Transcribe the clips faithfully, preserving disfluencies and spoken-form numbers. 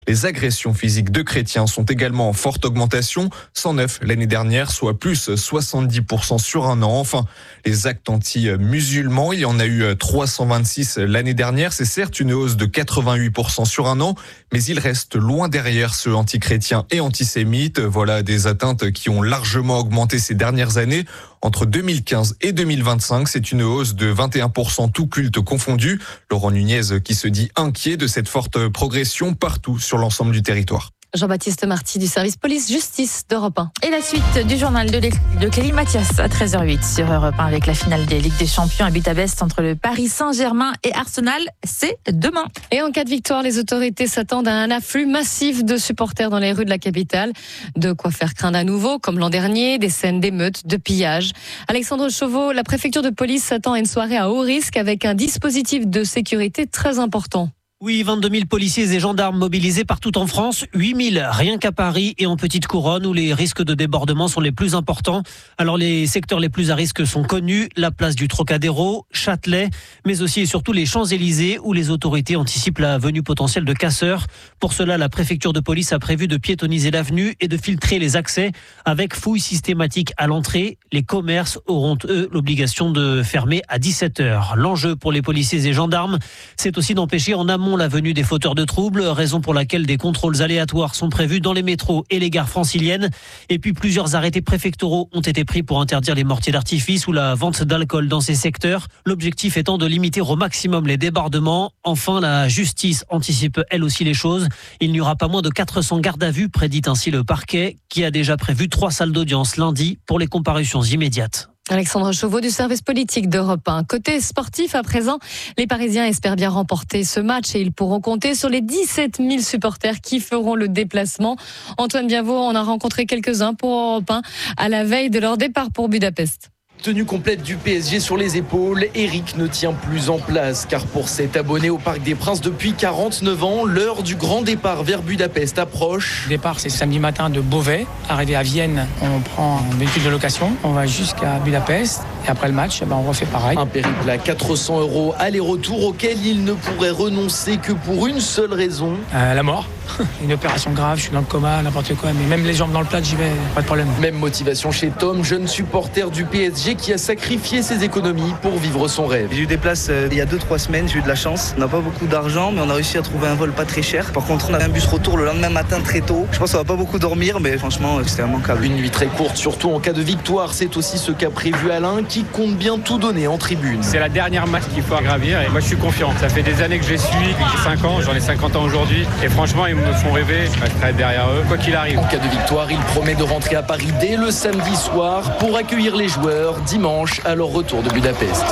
Les agressions physiques de chrétiens sont également en forte augmentation, cent neuf l'année dernière, soit plus soixante-dix pour cent sur un an. Enfin, les actes anti-musulmans, il y en a eu trois cent vingt-six l'année dernière. C'est certes une hausse de quatre-vingt-huit pour cent sur un an, mais il reste loin derrière ceux anti-chrétiens et antisémites. Voilà des atteintes qui ont largement augmenté ces dernières années. Entre deux mille quinze et deux mille vingt-cinq, c'est une hausse de vingt et un pour cent tout culte confondu. Laurent Nunez qui se dit inquiet de cette forte progression partout sur l'ensemble du territoire. Jean-Baptiste Marty du service police-justice d'Europe un. Et la suite du journal de, de Clélie Mathias à treize heures huit sur Europe un avec la finale des Ligues des Champions à Budapest entre le Paris Saint-Germain et Arsenal. C'est demain. Et en cas de victoire, les autorités s'attendent à un afflux massif de supporters dans les rues de la capitale. De quoi faire craindre à nouveau, comme l'an dernier, des scènes d'émeutes, de pillages. Alexandre Chauveau, la préfecture de police s'attend à une soirée à haut risque avec un dispositif de sécurité très important. Oui, vingt-deux mille policiers et gendarmes mobilisés partout en France, huit mille rien qu'à Paris et en Petite Couronne où les risques de débordement sont les plus importants. Alors les secteurs les plus à risque sont connus, la place du Trocadéro, Châtelet, mais aussi et surtout les Champs-Élysées où les autorités anticipent la venue potentielle de casseurs. Pour cela, la préfecture de police a prévu de piétonniser l'avenue et de filtrer les accès avec fouilles systématiques à l'entrée. Les commerces auront, eux, l'obligation de fermer à dix-sept heures. L'enjeu pour les policiers et gendarmes, c'est aussi d'empêcher en amont la venue des fauteurs de troubles, raison pour laquelle des contrôles aléatoires sont prévus dans les métros et les gares franciliennes. Et puis plusieurs arrêtés préfectoraux ont été pris pour interdire les mortiers d'artifice ou la vente d'alcool dans ces secteurs. L'objectif étant de limiter au maximum les débordements. Enfin, la justice anticipe elle aussi les choses. Il n'y aura pas moins de quatre cents gardes à vue, prédit ainsi le parquet, qui a déjà prévu trois salles d'audience lundi pour les comparutions immédiates. Alexandre Chauveau du service politique d'Europe un. Côté sportif, à présent, les Parisiens espèrent bien remporter ce match et ils pourront compter sur les dix-sept mille supporters qui feront le déplacement. Antoine Bienvaux en a rencontré quelques-uns pour Europe un à la veille de leur départ pour Budapest. Tenue complète du P S G sur les épaules, Eric ne tient plus en place car pour cet abonné au Parc des Princes depuis quarante-neuf ans, l'heure du grand départ vers Budapest approche. Le départ c'est samedi matin de Beauvais, arrivé à Vienne, on prend un véhicule de location, on va jusqu'à Budapest et après le match eh ben, on refait pareil. Un périple à quatre cents euros aller-retour auquel il ne pourrait renoncer que pour une seule raison. Euh, la mort. Une opération grave, je suis dans le coma, n'importe quoi, mais même les jambes dans le plat, j'y vais, pas de problème. Même motivation chez Tom, jeune supporter du P S G qui a sacrifié ses économies pour vivre son rêve. J'ai eu des places euh, il y a deux trois semaines, j'ai eu de la chance. On n'a pas beaucoup d'argent, mais on a réussi à trouver un vol pas très cher. Par contre, on a un bus retour le lendemain matin très tôt. Je pense qu'on va pas beaucoup dormir, mais franchement, c'était immanquable. Une nuit très courte, surtout en cas de victoire. C'est aussi ce qu'a prévu Alain, qui compte bien tout donner en tribune. C'est la dernière marche qu'il faut gravir et moi je suis confiant. Ça fait des années que je les suis, j'ai cinq ans, j'en ai cinquante ans aujourd'hui. Et franchement, ils me font rêver. Je resterai derrière eux, quoi qu'il arrive. En cas de victoire, il promet de rentrer à Paris dès le samedi soir pour accueillir les joueurs dimanche à leur retour de Budapest.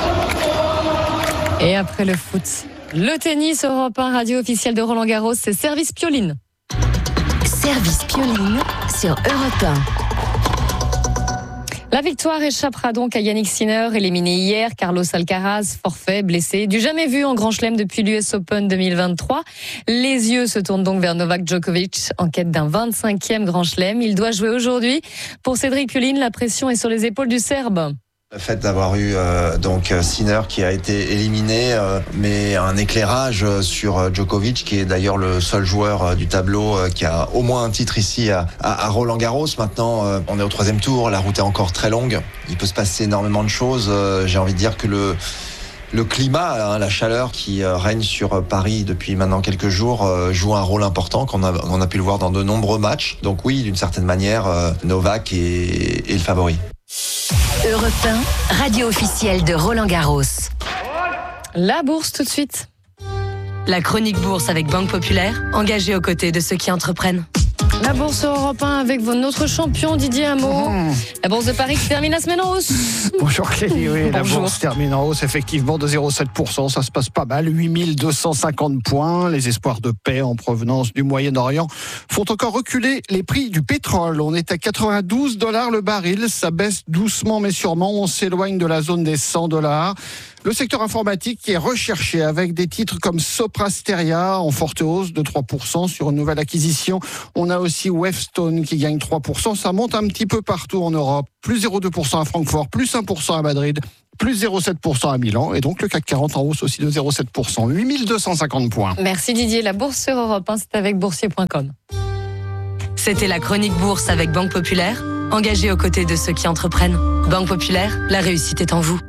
Et après le foot, le tennis, Europe un, radio officielle de Roland Garros, c'est Service Pioline. Service Pioline sur Europe un. La victoire échappera donc à Yannick Sinner, éliminé hier. Carlos Alcaraz, forfait, blessé, du jamais vu en Grand Chelem depuis l'U S Open deux mille vingt-trois. Les yeux se tournent donc vers Novak Djokovic, en quête d'un vingt-cinquième Grand Chelem. Il doit jouer aujourd'hui. Pour Cédric Pioline, la pression est sur les épaules du Serbe. Le fait d'avoir eu euh, donc Sinner qui a été éliminé, euh, mais un éclairage sur Djokovic, qui est d'ailleurs le seul joueur euh, du tableau euh, qui a au moins un titre ici à, à, à Roland Garros. Maintenant, euh, on est au troisième tour, la route est encore très longue. Il peut se passer énormément de choses. Euh, j'ai envie de dire que le Le climat, hein, la chaleur qui euh, règne sur Paris depuis maintenant quelques jours euh, joue un rôle important qu'on a, on a pu le voir dans de nombreux matchs. Donc oui, d'une certaine manière, euh, Novak est, est le favori. Europe un, radio officielle de Roland Garros. La bourse tout de suite. La chronique bourse avec Banque Populaire, engagée aux côtés de ceux qui entreprennent. La bourse Europe un avec notre champion Didier Hameau. Mmh. La bourse de Paris qui termine la semaine en hausse. Bonjour Kelly, oui, la Bonjour. bourse termine en hausse effectivement de zéro virgule sept pour cent, ça se passe pas mal, huit mille deux cent cinquante points. Les espoirs de paix en provenance du Moyen-Orient font encore reculer les prix du pétrole. On est à quatre-vingt-douze dollars le baril, ça baisse doucement mais sûrement, on s'éloigne de la zone des cent dollars. Le secteur informatique qui est recherché avec des titres comme Soprasteria en forte hausse de trois pour cent sur une nouvelle acquisition. On a aussi Wavestone qui gagne trois pour cent. Ça monte un petit peu partout en Europe. Plus zéro virgule deux pour cent à Francfort, plus un pour cent à Madrid, plus zéro virgule sept pour cent à Milan. Et donc le C A C quarante en hausse aussi de zéro virgule sept pour cent, huit mille deux cent cinquante points. Merci Didier. La bourse sur Europe un, c'est avec boursier point com. C'était la chronique bourse avec Banque Populaire, engagée aux côtés de ceux qui entreprennent. Banque Populaire, la réussite est en vous.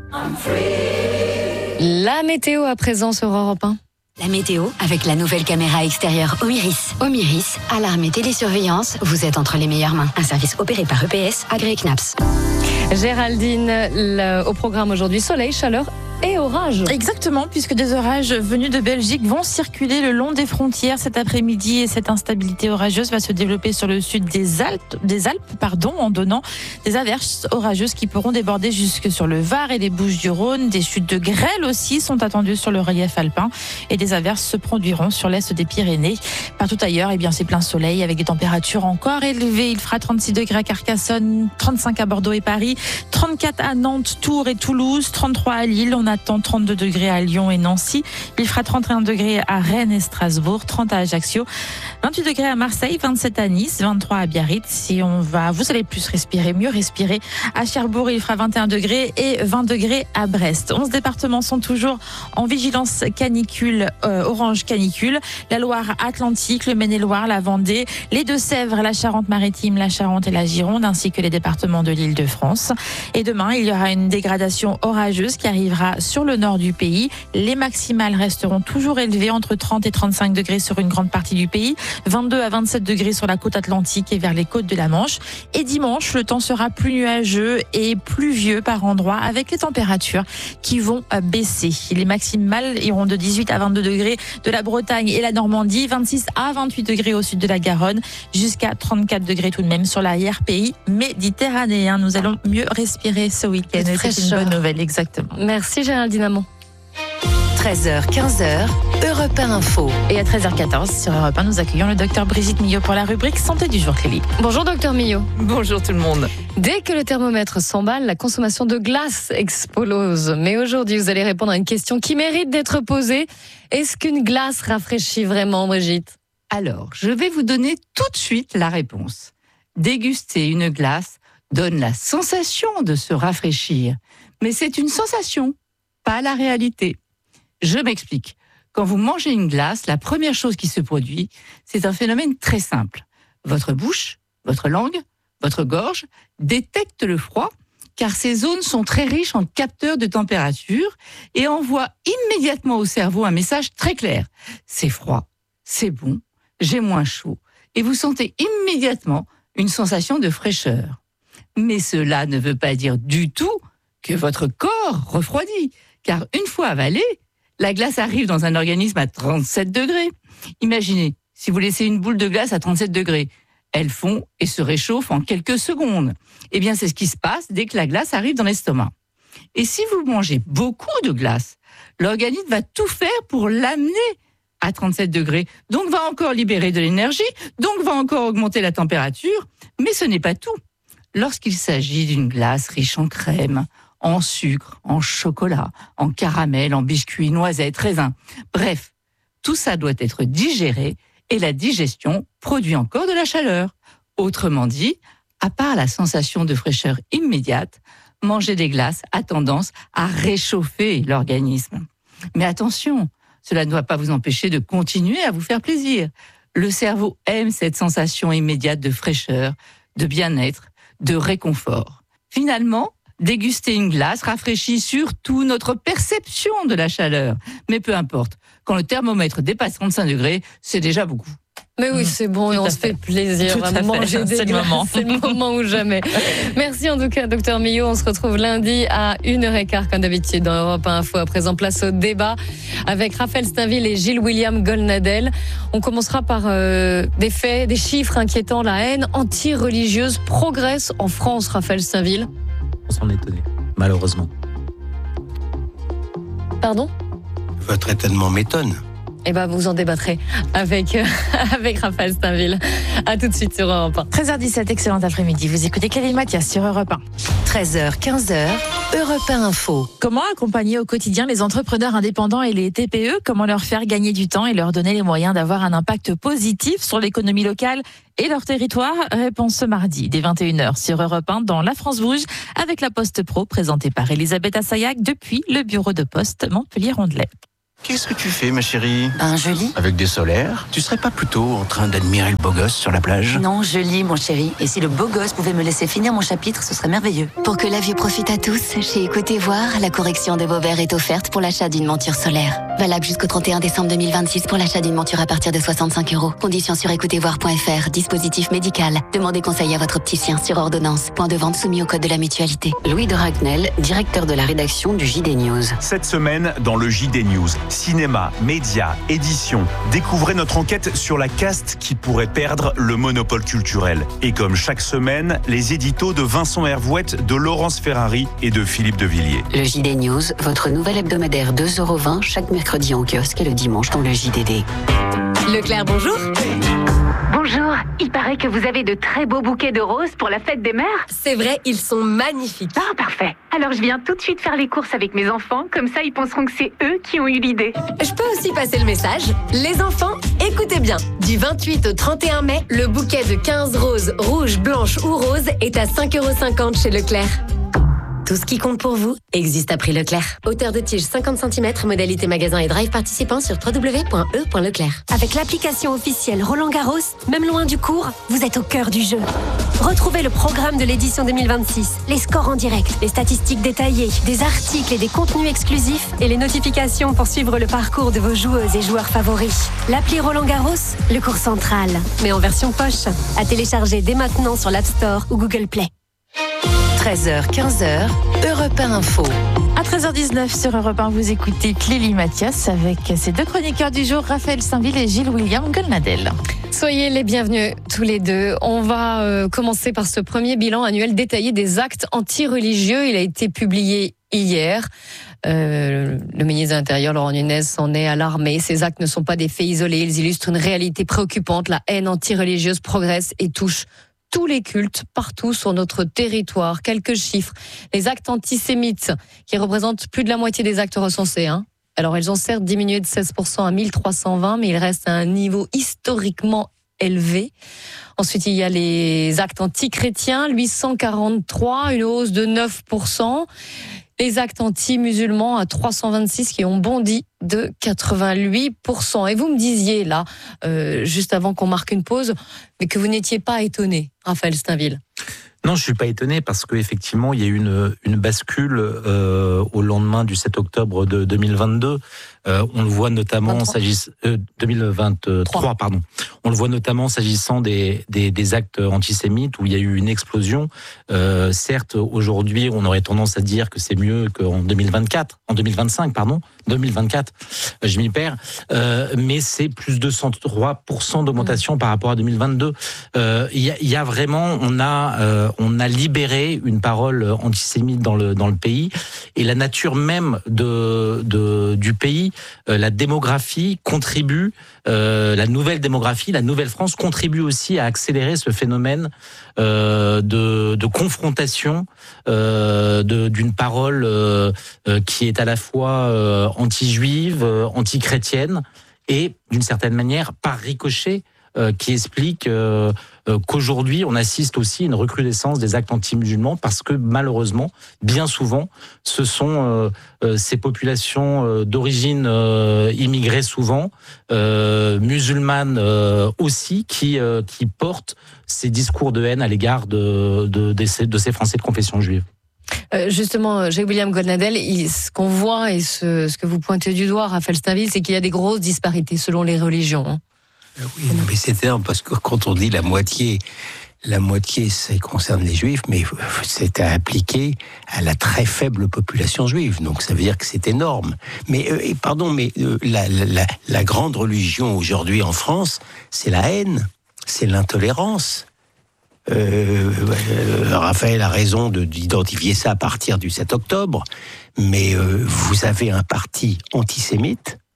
La météo à présent sur Europe un. La météo avec la nouvelle caméra extérieure Omiris. Omiris, alarme et télésurveillance, vous êtes entre les meilleures mains. Un service opéré par E P S, agréé C N A P S. Géraldine, le, au programme aujourd'hui, soleil, chaleur et orages. Exactement, puisque des orages venus de Belgique vont circuler le long des frontières cet après-midi et cette instabilité orageuse va se développer sur le sud des Alpes, des Alpes pardon, en donnant des averses orageuses qui pourront déborder jusque sur le Var et les Bouches-du-Rhône. Des chutes de grêle aussi sont attendues sur le relief alpin et des averses se produiront sur l'est des Pyrénées. Partout ailleurs, eh bien, c'est plein soleil avec des températures encore élevées. Il fera trente-six degrés à Carcassonne, trente-cinq à Bordeaux et Paris, trente-quatre à Nantes, Tours et Toulouse, trente-trois à Lille. On attend trente-deux degrés à Lyon et Nancy. Il fera trente et un degrés à Rennes et Strasbourg, trente à Ajaccio, vingt-huit degrés à Marseille, vingt-sept à Nice, vingt-trois à Biarritz. Si on va, vous allez plus respirer, mieux respirer. À Cherbourg, il fera vingt et un degrés et vingt degrés à Brest. onze départements sont toujours en vigilance canicule, euh, orange canicule. La Loire-Atlantique, le Maine-et-Loire, la Vendée, les Deux-Sèvres, la Charente-Maritime, la Charente et la Gironde, ainsi que les départements de l'Île-de-France. Et demain, il y aura une dégradation orageuse qui arrivera sur le nord du pays. Les maximales resteront toujours élevées entre trente et trente-cinq degrés sur une grande partie du pays, vingt-deux à vingt-sept degrés sur la côte atlantique et vers les côtes de la Manche. Et dimanche, le temps sera plus nuageux et pluvieux par endroits avec les températures qui vont baisser. Les maximales iront de dix-huit à vingt-deux degrés de la Bretagne et la Normandie, vingt-six à vingt-huit degrés au sud de la Garonne, jusqu'à trente-quatre degrés tout de même sur l'arrière-pays méditerranéen. Nous allons mieux respirer ce week-end. C'est une bonne nouvelle, exactement. Merci Géraldine Amont. treize heures, quinze heures, Europe un Info. Et à treize heures quatorze sur Europe un, nous accueillons le docteur Brigitte Millot pour la rubrique Santé du jour, Clélie. Bonjour docteur Millot. Bonjour tout le monde. Dès que le thermomètre s'emballe, la consommation de glace explose. Mais aujourd'hui, vous allez répondre à une question qui mérite d'être posée. Est-ce qu'une glace rafraîchit vraiment, Brigitte ? Alors, je vais vous donner tout de suite la réponse. Déguster une glace donne la sensation de se rafraîchir. Mais c'est une sensation, pas la réalité. Je m'explique. Quand vous mangez une glace, la première chose qui se produit, c'est un phénomène très simple. Votre bouche, votre langue, votre gorge détectent le froid, car ces zones sont très riches en capteurs de température et envoient immédiatement au cerveau un message très clair. C'est froid, c'est bon, j'ai moins chaud. Et vous sentez immédiatement une sensation de fraîcheur. Mais cela ne veut pas dire du tout que votre corps refroidit, car une fois avalée, la glace arrive dans un organisme à trente-sept degrés. Imaginez, si vous laissez une boule de glace à trente-sept degrés, elle fond et se réchauffe en quelques secondes. Eh bien, c'est ce qui se passe dès que la glace arrive dans l'estomac. Et si vous mangez beaucoup de glace, l'organisme va tout faire pour l'amener à trente-sept degrés, donc va encore libérer de l'énergie, donc va encore augmenter la température, mais ce n'est pas tout. Lorsqu'il s'agit d'une glace riche en crème, en sucre, en chocolat, en caramel, en biscuits, noisettes, raisins. Bref, tout ça doit être digéré et la digestion produit encore de la chaleur. Autrement dit, à part la sensation de fraîcheur immédiate, manger des glaces a tendance à réchauffer l'organisme. Mais attention, cela ne doit pas vous empêcher de continuer à vous faire plaisir. Le cerveau aime cette sensation immédiate de fraîcheur, de bien-être, de réconfort. Finalement, déguster une glace rafraîchit surtout notre perception de la chaleur. Mais peu importe, quand le thermomètre dépasse trente-cinq degrés, c'est déjà beaucoup. Mais oui, c'est bon, et on se fait plaisir Tout à manger des c'est glaces. Le moment. C'est le moment ou jamais. Merci en tout cas, docteur Millot. On se retrouve lundi à une heure quinze, comme d'habitude, dans Europe un Info. À présent, place au débat avec Raphaël Steinville et Gilles-William Golnadel. On commencera par euh, des faits, des chiffres inquiétants. La haine anti-religieuse progresse en France, Raphaël Steinville. On s'en est étonné, malheureusement. Pardon ? Votre étonnement m'étonne. Eh ben, vous en débattrez avec, euh, avec Raphaël Steinville. À tout de suite sur Europe un. treize heures dix-sept, excellent après-midi. Vous écoutez Clélie Mathias sur Europe un. treize heures, quinze heures, Europe un Info. Comment accompagner au quotidien les entrepreneurs indépendants et les T P E? Comment leur faire gagner du temps et leur donner les moyens d'avoir un impact positif sur l'économie locale et leur territoire? Réponse ce mardi, dès vingt et une heures sur Europe un, dans La France Bouge, avec la Poste Pro, présentée par Elisabeth Assayag depuis le bureau de poste Montpellier-Rondelet. Qu'est-ce que tu fais, ma chérie? Ben, je lis. Avec des solaires? Tu serais pas plutôt en train d'admirer le beau gosse sur la plage? Non, je lis, mon chéri. Et si le beau gosse pouvait me laisser finir mon chapitre, ce serait merveilleux. Pour que la vue profite à tous, chez Écoutez Voir, la correction de vos verres est offerte pour l'achat d'une monture solaire. Valable jusqu'au trente et un décembre deux mille vingt-six pour l'achat d'une monture à partir de soixante-cinq euros. Conditions sur écoutez voir point f r. Dispositif médical. Demandez conseil à votre opticien sur ordonnance. Point de vente soumis au code de la mutualité. Louis de Ragnel, directeur de la rédaction du J D News. Cette semaine, dans le J D News, cinéma, médias, édition, découvrez notre enquête sur la caste qui pourrait perdre le monopole culturel. Et comme chaque semaine, les éditos de Vincent Hervouette, de Laurence Ferrari et de Philippe de Villiers. Le J D News, votre nouvel hebdomadaire deux euros vingt chaque mercredi en kiosque et le dimanche dans le J D D. Leclerc, bonjour. Bonjour, il paraît que vous avez de très beaux bouquets de roses pour la fête des mères. C'est vrai, ils sont magnifiques. Ah, parfait. Alors je viens tout de suite faire les courses avec mes enfants, comme ça ils penseront que c'est eux qui ont eu l'idée. Je peux aussi passer le message. Les enfants, écoutez bien. Du vingt-huit au trente et un mai, le bouquet de quinze roses, rouges, blanches ou roses, est à cinq euros cinquante chez Leclerc. Tout ce qui compte pour vous existe à prix Leclerc. Hauteur de tige cinquante centimètres, modalité magasin et drive participant sur w w w point e point leclerc. Avec l'application officielle Roland Garros, même loin du court, vous êtes au cœur du jeu. Retrouvez le programme de l'édition deux mille vingt-six, les scores en direct, les statistiques détaillées, des articles et des contenus exclusifs et les notifications pour suivre le parcours de vos joueuses et joueurs favoris. L'appli Roland Garros, le court central, mais en version poche, à télécharger dès maintenant sur l'App Store ou Google Play. treize heures, quinze heures, Europe un Info. À treize heures dix-neuf sur Europe un, vous écoutez Clélie Mathias avec ses deux chroniqueurs du jour, Raphaël Steinville et Gilles William Golnadel. Soyez les bienvenus tous les deux. On va euh, commencer par ce premier bilan annuel détaillé des actes anti-religieux. Il a été publié hier. Euh, le ministre de l'Intérieur, Laurent Nunez, s'en est alarmé. Ces actes ne sont pas des faits isolés. Ils illustrent une réalité préoccupante. La haine anti-religieuse progresse et touche tous les cultes partout sur notre territoire. Quelques chiffres. Les actes antisémites, qui représentent plus de la moitié des actes recensés, hein. Alors, ils ont certes diminué de seize pour cent à mille trois cent vingt, mais ils restent à un niveau historiquement élevé. Ensuite, il y a les actes anti-chrétiens, huit cent quarante-trois, une hausse de neuf pour cent. Les actes anti-musulmans à trois cent vingt-six qui ont bondi de quatre-vingt-huit pour cent. Et vous me disiez là, euh, juste avant qu'on marque une pause, mais que vous n'étiez pas étonné, Raphaël Steinville. Non, je suis pas étonné parce qu'effectivement, il y a eu une, une bascule euh, au lendemain du sept octobre de deux mille vingt-deux. Euh, on le voit notamment s'agissant euh, deux mille vingt-trois, pardon. On le voit notamment s'agissant des, des, des actes antisémites où il y a eu une explosion. Euh, certes, aujourd'hui, on aurait tendance à dire que c'est mieux qu'en deux mille vingt-quatre, en deux mille vingt-cinq, pardon, deux mille vingt-quatre. Je m'y perds, euh, mais c'est plus de cent trois pour cent d'augmentation mmh. par rapport à deux mille vingt-deux. Euh, il y a, il y a vraiment, on a, euh, on a libéré une parole antisémite dans le dans le pays et la nature même de, de du pays. Euh, la démographie contribue, euh, la nouvelle démographie, la nouvelle France contribue aussi à accélérer ce phénomène euh, de, de confrontation euh, de, d'une parole euh, euh, qui est à la fois euh, anti-juive, euh, anti-chrétienne et d'une certaine manière par ricochet euh, qui explique euh, euh, qu'aujourd'hui on assiste aussi à une recrudescence des actes anti-musulmans parce que malheureusement, bien souvent, ce sont euh, euh, ces populations euh, d'origine euh, immigrée souvent, euh, musulmanes euh, aussi, qui, euh, qui portent ces discours de haine à l'égard de, de, de, ces, de ces Français de confession juive. Euh, justement, Jacques William Golnadel, il, ce qu'on voit et ce, ce que vous pointez du doigt, Raphaël Steinville, c'est qu'il y a des grosses disparités selon les religions. Hein. Oui, mais c'est énorme parce que quand on dit la moitié, la moitié, ça concerne les juifs, mais c'est appliqué à la très faible population juive. Donc ça veut dire que c'est énorme. Mais euh, pardon, mais euh, la, la, la grande religion aujourd'hui en France, c'est la haine, c'est l'intolérance. Euh, euh, Raphaël a raison de, d'identifier ça à partir du sept octobre, mais euh, vous avez un parti antisémite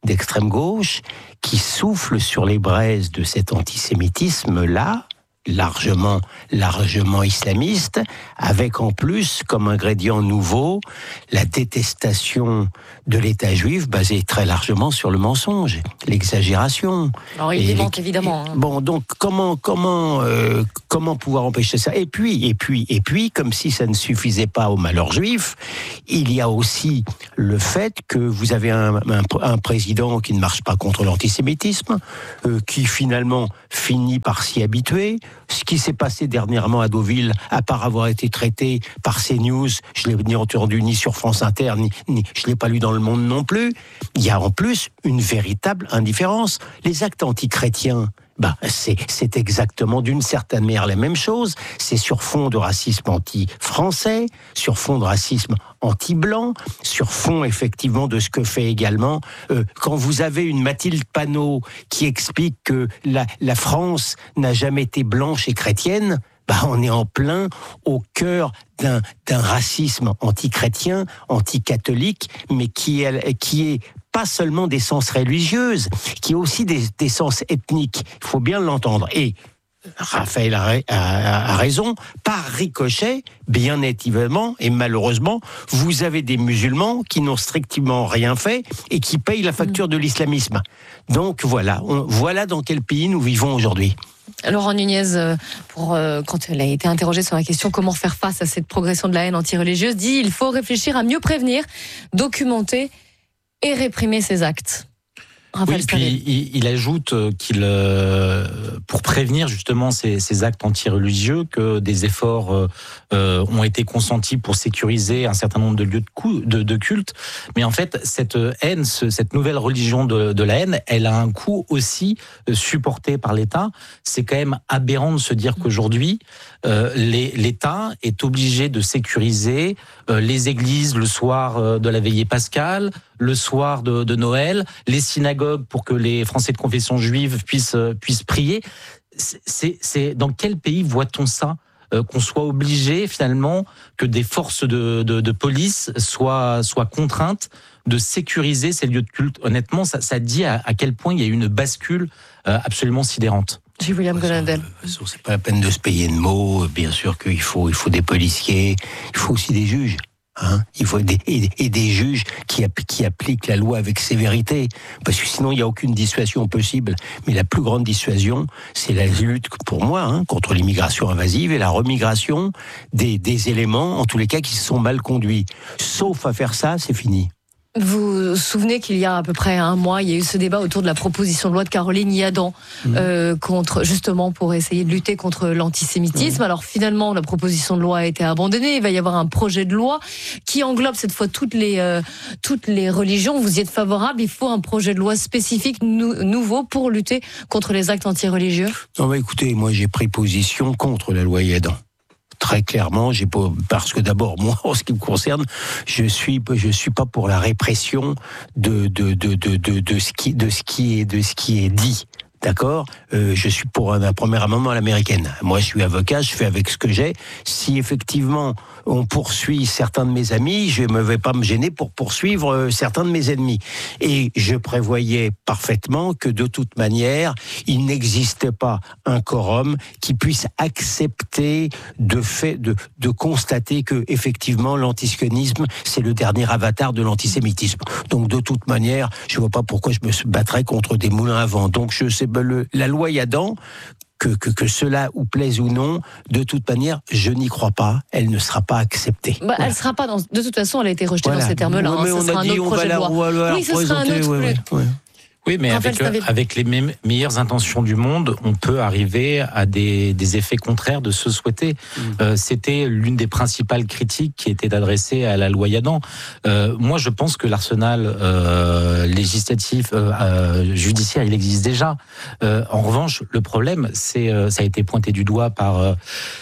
d'extrême gauche qui soufflent sur les braises de cet antisémitisme-là, largement, largement islamiste, avec en plus, comme ingrédient nouveau, la détestation de l'État juif basée très largement sur le mensonge, l'exagération. Alors il démente évidemment. Hein. Bon, donc comment, comment, euh, comment pouvoir empêcher ça ? Et puis, et puis, et puis, comme si ça ne suffisait pas au malheur juif, il y a aussi le fait que vous avez un, un, un président qui ne marche pas contre l'antisémitisme, euh, qui finalement finit par s'y habituer. Ce qui s'est passé dernièrement à Deauville, à part avoir été traité par CNews, je l'ai ni entendu ni sur France Inter, ni, ni je l'ai pas lu dans Le Monde non plus. Il y a en plus une véritable indifférence. Les actes antichrétiens, bah, c'est, c'est exactement d'une certaine manière la même chose. C'est sur fond de racisme anti-français, sur fond de racisme anti-blanc, sur fond effectivement de ce que fait également euh, quand vous avez une Mathilde Panot qui explique que la, la France n'a jamais été blanche et chrétienne. Bah, on est en plein au cœur d'un, d'un racisme anti-chrétien, anti-catholique, mais qui est, qui est pas seulement d'essence religieuse, qui est aussi d'essence ethnique. Il faut bien l'entendre. Et Raphaël a, a, a raison, par ricochet, bien évidemment, et malheureusement, vous avez des musulmans qui n'ont strictement rien fait et qui payent la facture de l'islamisme. Donc voilà, on, voilà dans quel pays nous vivons aujourd'hui. Laurent Nunez, pour, euh, quand elle a été interrogée sur la question comment faire face à cette progression de la haine anti-religieuse, dit il faut réfléchir à mieux prévenir, documenter et réprimer ces actes. Raphaël oui, puis il, il ajoute qu'il, euh, pour prévenir justement ces, ces actes anti-religieux, que des efforts euh, ont été consentis pour sécuriser un certain nombre de lieux de, coup, de, de culte. Mais en fait, cette haine, ce, cette nouvelle religion de, de la haine, elle a un coût aussi supporté par l'État. C'est quand même aberrant de se dire qu'aujourd'hui, euh, les, l'État est obligé de sécuriser euh, les églises le soir euh, de la veillée pascale, le soir de, de Noël, les synagogues pour que les Français de confession juive puissent, puissent prier. C'est, c'est, dans quel pays voit-on ça ? Euh, qu'on soit obligé finalement, que des forces de, de, de police soient, soient contraintes de sécuriser ces lieux de culte. Honnêtement, ça, ça dit à, à quel point il y a eu une bascule euh, absolument sidérante. J. William Gonadel. C'est pas la peine de se payer de mots. Bien sûr qu'il faut, il faut des policiers, il faut aussi des juges. Hein, il faut des, et, et des juges qui, qui appliquent la loi avec sévérité, parce que sinon il n'y a aucune dissuasion possible. Mais la plus grande dissuasion, c'est la lutte, pour moi, hein, contre l'immigration invasive et la remigration des, des éléments, en tous les cas, qui se sont mal conduits. Sauf à faire ça, c'est fini. Vous vous souvenez qu'il y a à peu près un mois, il y a eu ce débat autour de la proposition de loi de Caroline Yadan mmh. euh, contre, justement pour essayer de lutter contre l'antisémitisme. Mmh. Alors finalement, la proposition de loi a été abandonnée. Il va y avoir un projet de loi qui englobe cette fois toutes les euh, toutes les religions. Vous y êtes favorable ? Il faut un projet de loi spécifique nou- nouveau pour lutter contre les actes antireligieux ? Non, bah écoutez, moi j'ai pris position contre la loi Yadan. Très clairement, j'ai pas, parce que d'abord, moi, en ce qui me concerne, je suis, je suis pas pour la répression de, de, de, de, de, de ce qui, de ce qui est, de ce qui est dit. D'accord, euh, je suis pour un, un premier amendement à l'américaine. Moi, je suis avocat, je fais avec ce que j'ai. Si effectivement on poursuit certains de mes amis, je ne vais pas me gêner pour poursuivre euh, certains de mes ennemis. Et je prévoyais parfaitement que de toute manière, il n'existe pas un quorum qui puisse accepter de fait, de, de constater que effectivement l'antisionisme, c'est le dernier avatar de l'antisémitisme. Donc de toute manière, je ne vois pas pourquoi je me battrais contre des moulins à vent. Donc je sais Le, la loi Yadan, que, que, que cela ou plaise ou non, de toute manière, je n'y crois pas. Elle ne sera pas acceptée. Bah, voilà. Elle sera pas dans. De toute façon, elle a été rejetée voilà. dans ces termes-là. Oui, mais hein, on a dit on va la, on va la oui, ce sera un autre. Oui, oui, oui. Oui, mais avec, avec les me- meilleures intentions du monde, on peut arriver à des, des effets contraires de ce souhaité. Mmh. Euh, c'était l'une des principales critiques qui était adressée à la loi Yadan. Euh, moi, je pense que l'arsenal euh, législatif, euh, euh, judiciaire, il existe déjà. Euh, en revanche, le problème, c'est, euh, ça a été pointé du doigt par... Euh,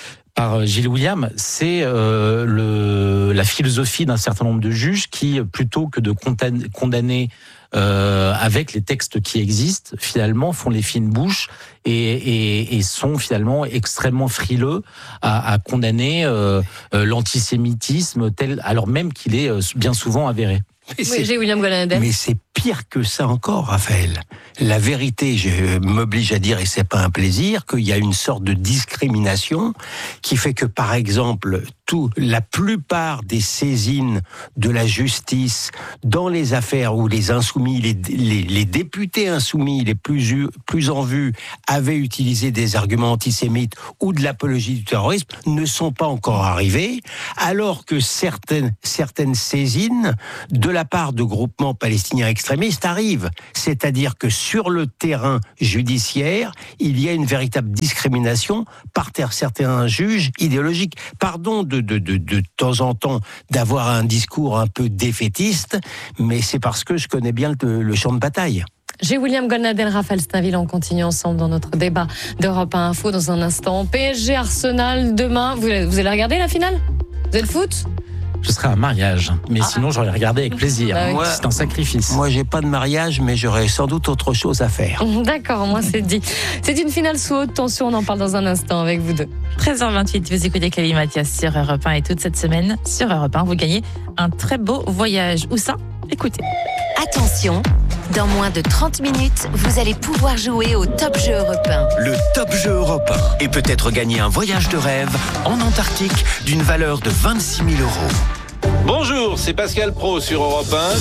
par Gilles William, c'est euh, le, la philosophie d'un certain nombre de juges qui, plutôt que de condamner euh, avec les textes qui existent, finalement font les fines bouches et, et, et sont finalement extrêmement frileux à, à condamner euh, l'antisémitisme tel, alors même qu'il est bien souvent avéré. Mais oui, j'ai William Gonadel. Mais c'est pire que ça encore, Raphaël. La vérité, je m'oblige à dire, et c'est pas un plaisir, qu'il y a une sorte de discrimination qui fait que, par exemple, tout, la plupart des saisines de la justice dans les affaires où les insoumis, les, les, les députés insoumis les plus, plus en vue avaient utilisé des arguments antisémites ou de l'apologie du terrorisme ne sont pas encore arrivés, alors que certaines, certaines saisines de la part de groupements palestiniens extrémistes arrivent. C'est-à-dire que sur le terrain judiciaire, il y a une véritable discrimination par certains juges idéologiques. Pardon de, de, de, de temps en temps d'avoir un discours un peu défaitiste, mais c'est parce que je connais bien le, le champ de bataille. J'ai William Golnadel, Raphaël Stainville, on continue ensemble dans notre débat d'Europe un Info dans un instant. P S G Arsenal demain, vous, vous allez regarder la finale? Vous allez le foot? Je serai à un mariage, mais ah. sinon j'aurais regardé avec plaisir. Bah oui. Moi, c'est un sacrifice. Moi, j'ai pas de mariage, mais j'aurais sans doute autre chose à faire. D'accord, moi c'est dit. C'est une finale sous haute tension, on en parle dans un instant avec vous deux. treize heures vingt-huit, vous écoutez Clélie Mathias sur Europe un et toute cette semaine sur Europe un, vous gagnez un très beau voyage. Où ça? Écoutez. Attention, dans moins de trente minutes, vous allez pouvoir jouer au Top Jeu européen. Le Top Jeu européen et peut-être gagner un voyage de rêve en Antarctique d'une valeur de vingt-six mille euros. Bonjour, c'est Pascal Pro sur Europe un.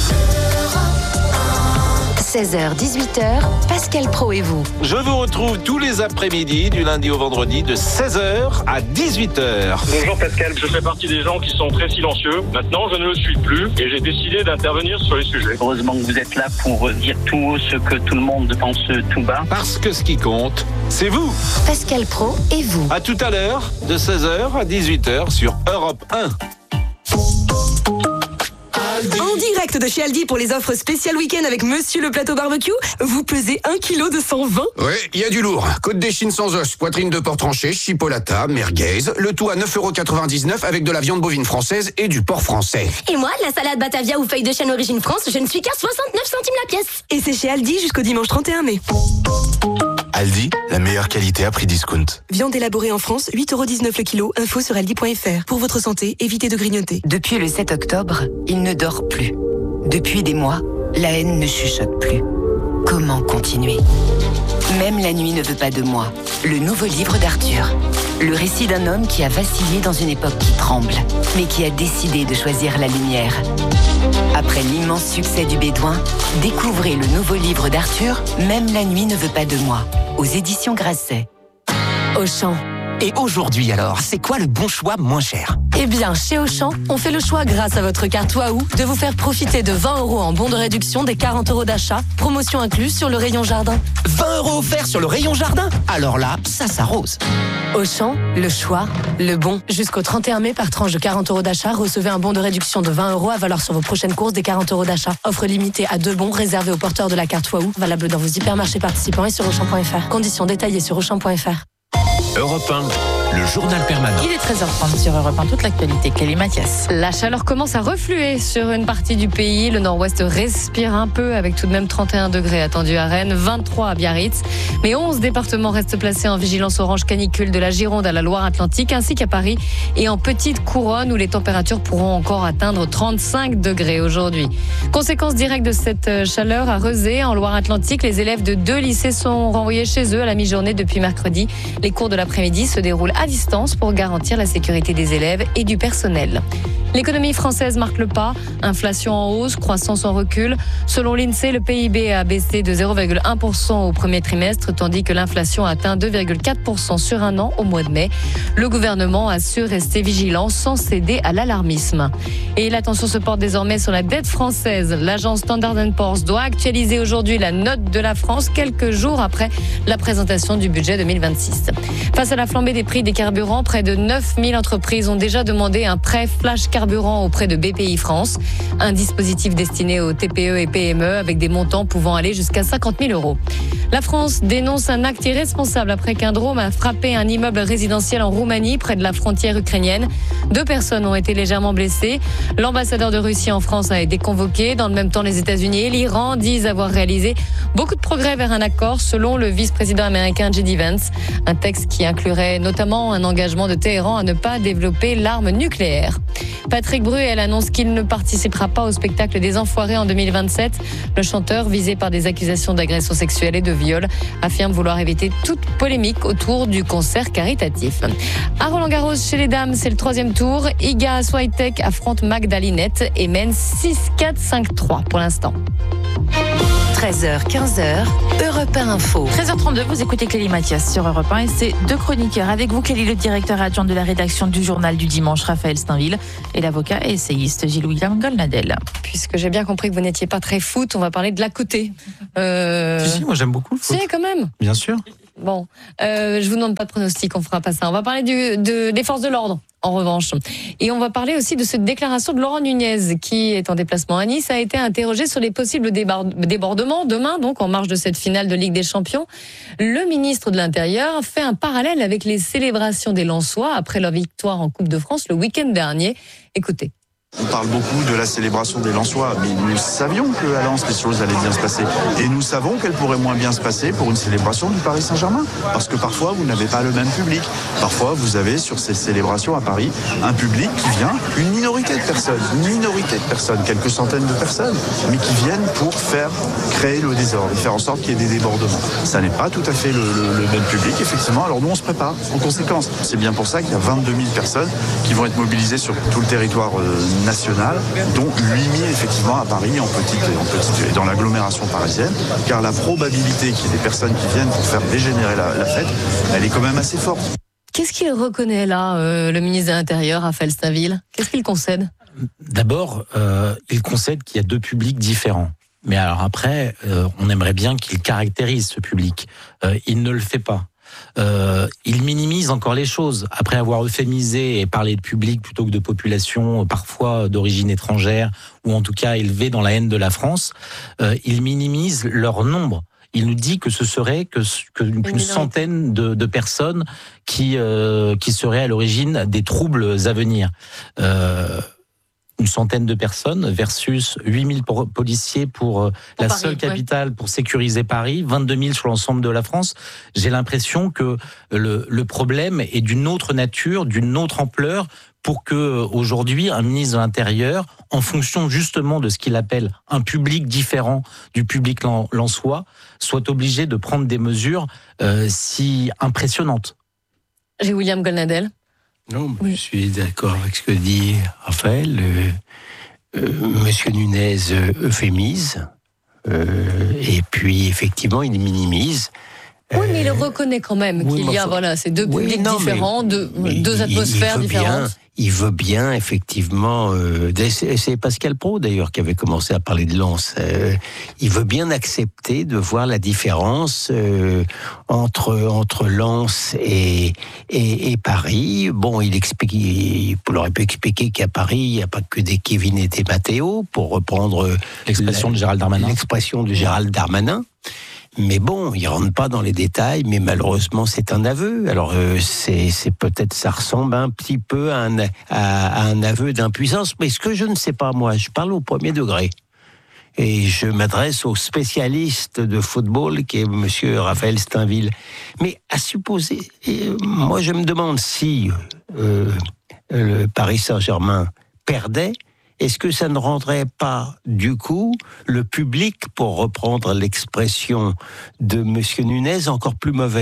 seize heures dix-huit heures, Pascal Pro et vous. Je vous retrouve tous les après-midi du lundi au vendredi de seize heures à dix-huit heures. Bonjour Pascal, je fais partie des gens qui sont très silencieux. Maintenant, je ne le suis plus et j'ai décidé d'intervenir sur les sujets. Heureusement que vous êtes là pour dire tout haut ce que tout le monde pense tout bas. Parce que ce qui compte, c'est vous. Pascal Pro et vous. À tout à l'heure, de seize heures à dix-huit heures sur Europe un. En direct de chez Aldi pour les offres spéciales week-end avec Monsieur le Plateau Barbecue, vous pesez un kilo de cent vingt. Oui, il y a du lourd. Côte d'échine sans os, poitrine de porc tranché, chipolata, merguez, le tout à neuf euros quatre-vingt-dix-neuf avec de la viande bovine française et du porc français. Et moi, la salade Batavia ou feuille de chêne origine France, je ne suis qu'à soixante-neuf centimes la pièce. Et c'est chez Aldi jusqu'au dimanche trente et un mai. Aldi, la meilleure qualité à prix discount. Viande élaborée en France, huit euros dix-neuf le kilo. Info sur aldi point fr. Pour votre santé, évitez de grignoter. Depuis le sept octobre, il ne dort plus. Depuis des mois, la haine ne chuchote plus. Comment continuer? Même la nuit ne veut pas de moi. Le nouveau livre d'Arthur. Le récit d'un homme qui a vacillé dans une époque qui tremble, mais qui a décidé de choisir la lumière. Après l'immense succès du Bédouin, découvrez le nouveau livre d'Arthur, Même la nuit ne veut pas de moi, aux éditions Grasset. Auchan. Et aujourd'hui alors, c'est quoi le bon choix moins cher? Eh bien, chez Auchan, on fait le choix grâce à votre carte Waouh de vous faire profiter de vingt euros en bon de réduction des quarante euros d'achat, promotion incluse sur le rayon jardin. vingt euros offerts sur le rayon jardin? Alors là, ça s'arrose. Auchan, le choix, le bon. Jusqu'au trente et un mai, par tranche de quarante euros d'achat, recevez un bon de réduction de vingt euros à valoir sur vos prochaines courses des quarante euros d'achat. Offre limitée à deux bons réservés aux porteurs de la carte Waouh, valable dans vos hypermarchés participants et sur Auchan point fr. Conditions détaillées sur Auchan point fr. Europe un, le journal permanent. Il est treize heures trente sur Europe un, toute l'actualité. Clélie Mathias. La chaleur commence à refluer sur une partie du pays. Le nord-ouest respire un peu avec tout de même trente et un degrés attendus à Rennes, vingt-trois à Biarritz. Mais onze départements restent placés en vigilance orange canicule de la Gironde à la Loire-Atlantique ainsi qu'à Paris et en petite couronne où les températures pourront encore atteindre trente-cinq degrés aujourd'hui. Conséquence directe de cette chaleur à Rezé, en Loire-Atlantique, les élèves de deux lycées sont renvoyés chez eux à la mi-journée depuis mercredi. Les cours de l'après-midi se déroulent à distance pour garantir la sécurité des élèves et du personnel. L'économie française marque le pas, inflation en hausse, croissance en recul. Selon l'INSEE, le P I B a baissé de zéro virgule un pour cent au premier trimestre, tandis que l'inflation a atteint deux virgule quatre pour cent sur un an au mois de mai. Le gouvernement a su rester vigilant sans céder à l'alarmisme. Et l'attention se porte désormais sur la dette française. L'agence Standard and Poor's doit actualiser aujourd'hui la note de la France quelques jours après la présentation du budget deux mille vingt-six. Face à la flambée des prix des carburants, près de neuf mille entreprises ont déjà demandé un prêt flash carburant auprès de B P I France, un dispositif destiné aux T P E et P M E avec des montants pouvant aller jusqu'à cinquante mille euros. La France dénonce un acte irresponsable après qu'un drone a frappé un immeuble résidentiel en Roumanie près de la frontière ukrainienne. Deux personnes ont été légèrement blessées. L'ambassadeur de Russie en France a été convoqué. Dans le même temps, les États-Unis et l'Iran disent avoir réalisé beaucoup de progrès vers un accord selon le vice-président américain J D Vance. Un texte qui inclurait notamment clairement un engagement de Téhéran à ne pas développer l'arme nucléaire. Patrick Bruel annonce qu'il ne participera pas au spectacle des Enfoirés en deux mille vingt-sept. Le chanteur, visé par des accusations d'agression sexuelle et de viol, affirme vouloir éviter toute polémique autour du concert caritatif. À Roland-Garros, chez les dames, c'est le troisième tour. Iga Swiatek affronte Magdalinette et mène six quatre cinq trois pour l'instant. treize heures quinze, Europe un Info. treize heures trente-deux, vous écoutez Clélie Mathias sur Europe un et c'est deux chroniqueurs. Avec vous, Clélie, le directeur adjoint de la rédaction du journal du dimanche, Raphaël Steinville, et l'avocat et essayiste Gilles-William Golnadel. Puisque j'ai bien compris que vous n'étiez pas très foot, on va parler de l'à côté. Euh... Si, si, moi j'aime beaucoup le foot. Si, quand même. Bien sûr. Bon, euh, je vous demande pas de pronostic, on fera pas ça. On va parler du, de, des forces de l'ordre, en revanche. Et on va parler aussi de cette déclaration de Laurent Nunez, qui est en déplacement à Nice, a été interrogé sur les possibles débordements. Demain, donc, en marge de cette finale de Ligue des Champions, le ministre de l'Intérieur fait un parallèle avec les célébrations des Lensois après leur victoire en Coupe de France le week-end dernier. Écoutez. On parle beaucoup de la célébration des Lensois, mais nous savions qu'à Lens, les choses allaient bien se passer. Et nous savons qu'elles pourraient moins bien se passer pour une célébration du Paris Saint-Germain. Parce que parfois, vous n'avez pas le même public. Parfois, vous avez sur ces célébrations à Paris un public qui vient, une minorité de personnes, une minorité de personnes, quelques centaines de personnes, mais qui viennent pour faire créer le désordre et faire en sorte qu'il y ait des débordements. Ça n'est pas tout à fait le, le, le même public, effectivement. Alors nous, on se prépare en conséquence. C'est bien pour ça qu'il y a vingt-deux mille personnes qui vont être mobilisées sur tout le territoire euh, national, dont huit mille effectivement à Paris, en petite, en petite, dans l'agglomération parisienne, car la probabilité qu'il y ait des personnes qui viennent pour faire dégénérer la, la fête, elle est quand même assez forte. Qu'est-ce qu'il reconnaît là, euh, le ministre de l'Intérieur, Raphaël Steinville ? Qu'est-ce qu'il concède ? D'abord, euh, il concède qu'il y a deux publics différents. Mais alors après, euh, on aimerait bien qu'il caractérise ce public. Euh, il ne le fait pas. Euh, il minimise encore les choses. Après avoir euphémisé et parlé de public plutôt que de population, parfois d'origine étrangère, ou en tout cas élevée dans la haine de la France, euh, il minimise leur nombre. Il nous dit que ce serait que, que une centaine de, de personnes qui, euh, qui seraient à l'origine des troubles à venir. Euh, Une centaine de personnes versus huit mille policiers pour, pour la Paris, seule capitale ouais. pour sécuriser Paris, vingt-deux mille sur l'ensemble de la France. J'ai l'impression que le, le problème est d'une autre nature, d'une autre ampleur, pour que aujourd'hui un ministre de l'Intérieur, en fonction justement de ce qu'il appelle un public différent du public lensois, soit obligé de prendre des mesures euh, si impressionnantes. J'ai William Golnadel. Non, je suis d'accord avec ce que dit Raphaël. Euh, euh, Monsieur Nunez euphémise, euh, et puis effectivement il minimise. Oui, mais il reconnaît quand même oui, qu'il y a voilà, ces deux publics oui, non, différents, mais, deux, mais deux atmosphères il différentes. Bien, il veut bien, effectivement, euh, c'est Pascal Praud d'ailleurs qui avait commencé à parler de Lens, euh, il veut bien accepter de voir la différence euh, entre, entre Lens et, et, et Paris. Bon, il, explique, il aurait pu expliquer qu'à Paris, il n'y a pas que des Kevin et des Matteo, pour reprendre l'expression de Gérald Darmanin. L'expression de Gérald Darmanin. Mais bon, il rentre pas dans les détails, mais malheureusement c'est un aveu. Alors euh, c'est, c'est peut-être, ça ressemble un petit peu à un, à, à un aveu d'impuissance, mais ce que je ne sais pas moi, je parle au premier degré. Et je m'adresse au spécialiste de football qui est monsieur Raphaël Steinville. Mais à supposer, euh, moi je me demande si euh, le Paris Saint-Germain perdait, est-ce que ça ne rendrait pas, du coup, le public, pour reprendre l'expression de monsieur Nunez, encore plus mauvais ?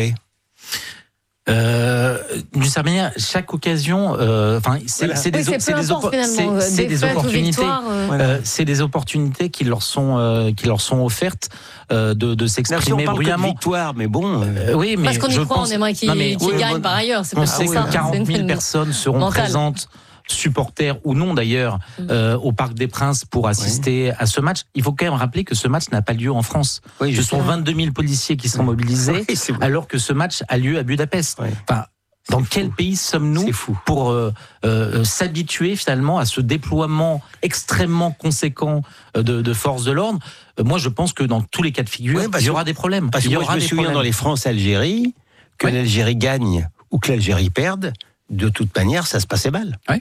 Euh, d'une certaine manière, chaque occasion, euh, enfin, c'est, voilà. c'est des, oui, c'est des, oppo- c'est, c'est des opportunités, euh... Euh, c'est des opportunités qui leur sont, euh, qui leur sont offertes euh, de, de s'exprimer bruyamment. bruyamment. De victoire, mais bon. Euh, oui, mais parce qu'on y je croit, pense, on aimerait qu'ils, qu'ils oui, gagnent moi, par ailleurs. C'est on pas sait ça. que quarante mille personnes seront mentale. présentes. Supporters ou non d'ailleurs euh, au Parc des Princes pour assister oui. à ce match. Il faut quand même rappeler que ce match n'a pas lieu en France. Oui, ce sont vingt-deux mille policiers qui sont mobilisés oui, alors que ce match a lieu à Budapest. Oui. Enfin, dans c'est quel fou. pays sommes-nous pour euh, euh, s'habituer finalement à ce déploiement extrêmement conséquent de, de forces de l'ordre ? euh, Moi je pense que dans tous les cas de figure, oui, il y aura des problèmes. Parce que il y moi, aura je me des souviens problèmes. dans les France-Algérie, que oui. l'Algérie gagne ou que l'Algérie perde, de toute manière, ça se passait mal. Oui.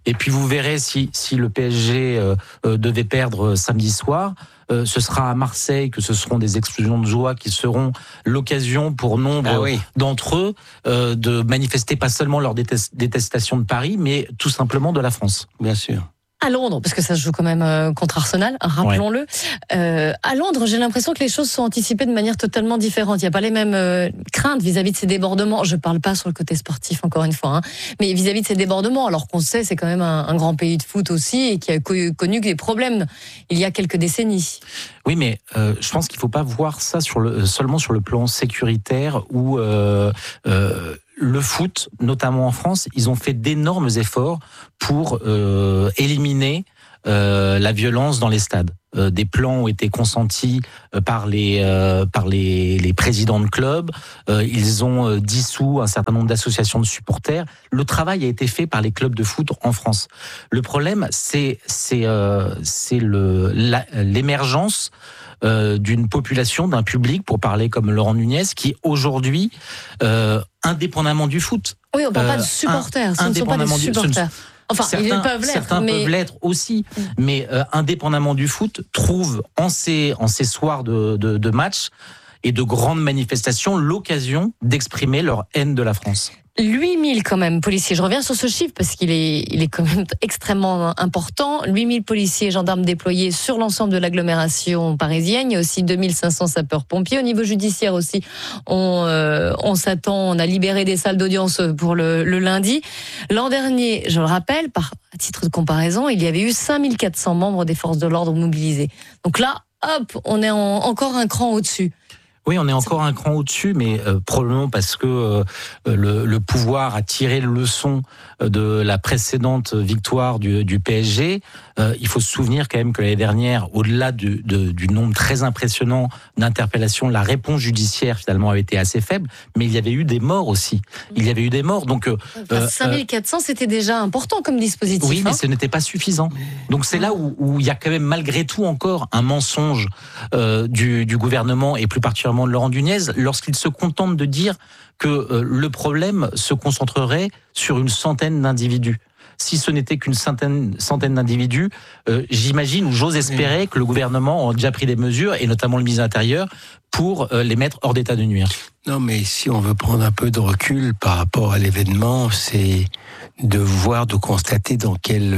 Et puis vous verrez si, si le P S G euh, euh, devait perdre samedi soir, euh, ce sera à Marseille que ce seront des explosions de joie qui seront l'occasion pour nombre ah oui. d'entre eux euh, de manifester pas seulement leur détest- détestation de Paris, mais tout simplement de la France. Bien sûr. À Londres, parce que ça se joue quand même euh, contre Arsenal, rappelons-le. Ouais. Euh, à Londres, j'ai l'impression que les choses sont anticipées de manière totalement différente. Il n'y a pas les mêmes euh, craintes vis-à-vis de ces débordements. Je ne parle pas sur le côté sportif, encore une fois, hein, mais vis-à-vis de ces débordements, alors qu'on sait, c'est quand même un, un grand pays de foot aussi et qui a co- connu des problèmes il y a quelques décennies. Oui, mais euh, je pense qu'il ne faut pas voir ça sur le, seulement sur le plan sécuritaire où euh, euh, le foot, notamment en France, ils ont fait d'énormes efforts pour euh, éliminer euh, la violence dans les stades. Euh, des plans ont été consentis euh, par les euh, par les, les présidents de clubs. Euh, ils ont euh, dissous un certain nombre d'associations de supporters. Le travail a été fait par les clubs de foot en France. Le problème, c'est c'est euh, c'est le la, l'émergence euh, d'une population, d'un public, pour parler comme Laurent Nunez, qui aujourd'hui, euh, indépendamment du foot, oui, on parle euh, pas de supporters, ce ne sont pas des supporters. Enfin, certains, ils peuvent l'être, certains mais... peuvent l'être aussi, mmh. mais euh, indépendamment du foot, trouvent en ces, en ces soirs de, de, de matchs et de grandes manifestations l'occasion d'exprimer leur haine de la France. huit mille quand même policiers. Je reviens sur ce chiffre parce qu'il est, il est quand même extrêmement important. huit mille policiers et gendarmes déployés sur l'ensemble de l'agglomération parisienne. Il y a aussi deux mille cinq cents sapeurs-pompiers. Au niveau judiciaire aussi, on, euh, on s'attend, on a libéré des salles d'audience pour le, le lundi. L'an dernier, je le rappelle, par à titre de comparaison, il y avait eu cinq mille quatre cents membres des forces de l'ordre mobilisés. Donc là, hop, on est en, encore un cran au-dessus. Oui, on est encore un cran au-dessus, mais euh, probablement parce que euh, le, le pouvoir a tiré le leçon de la précédente victoire du, du P S G. Euh, il faut se souvenir quand même que l'année dernière, au-delà du, de, du nombre très impressionnant d'interpellations, la réponse judiciaire finalement avait été assez faible, mais il y avait eu des morts aussi. Il y avait eu des morts, donc euh, enfin, cinq mille quatre cents, c'était déjà important comme dispositif. Oui, hein. mais ce n'était pas suffisant. Donc c'est là où, où il y a quand même malgré tout encore un mensonge euh, du, du gouvernement et plus particulièrement de Laurent Nunez lorsqu'il se contente de dire que euh, le problème se concentrerait sur une centaine d'individus. Si ce n'était qu'une centaine, centaine d'individus, euh, j'imagine ou j'ose espérer que le gouvernement a déjà pris des mesures, et notamment le ministre de l'Intérieur, pour euh, les mettre hors d'état de nuire. Non, mais si on veut prendre un peu de recul par rapport à l'événement, c'est de voir, de constater dans quel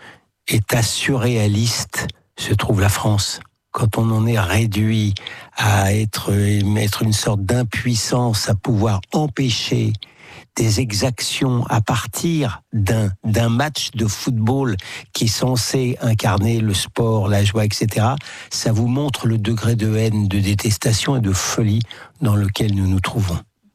état surréaliste se trouve la France. Quand on en est réduit à être, être une sorte d'impuissance à pouvoir empêcher des exactions à partir d'un, d'un match de football qui est censé incarner le sport, la joie, et cetera, ça vous montre le degré de haine, de détestation et de folie dans lequel nous nous trouvons.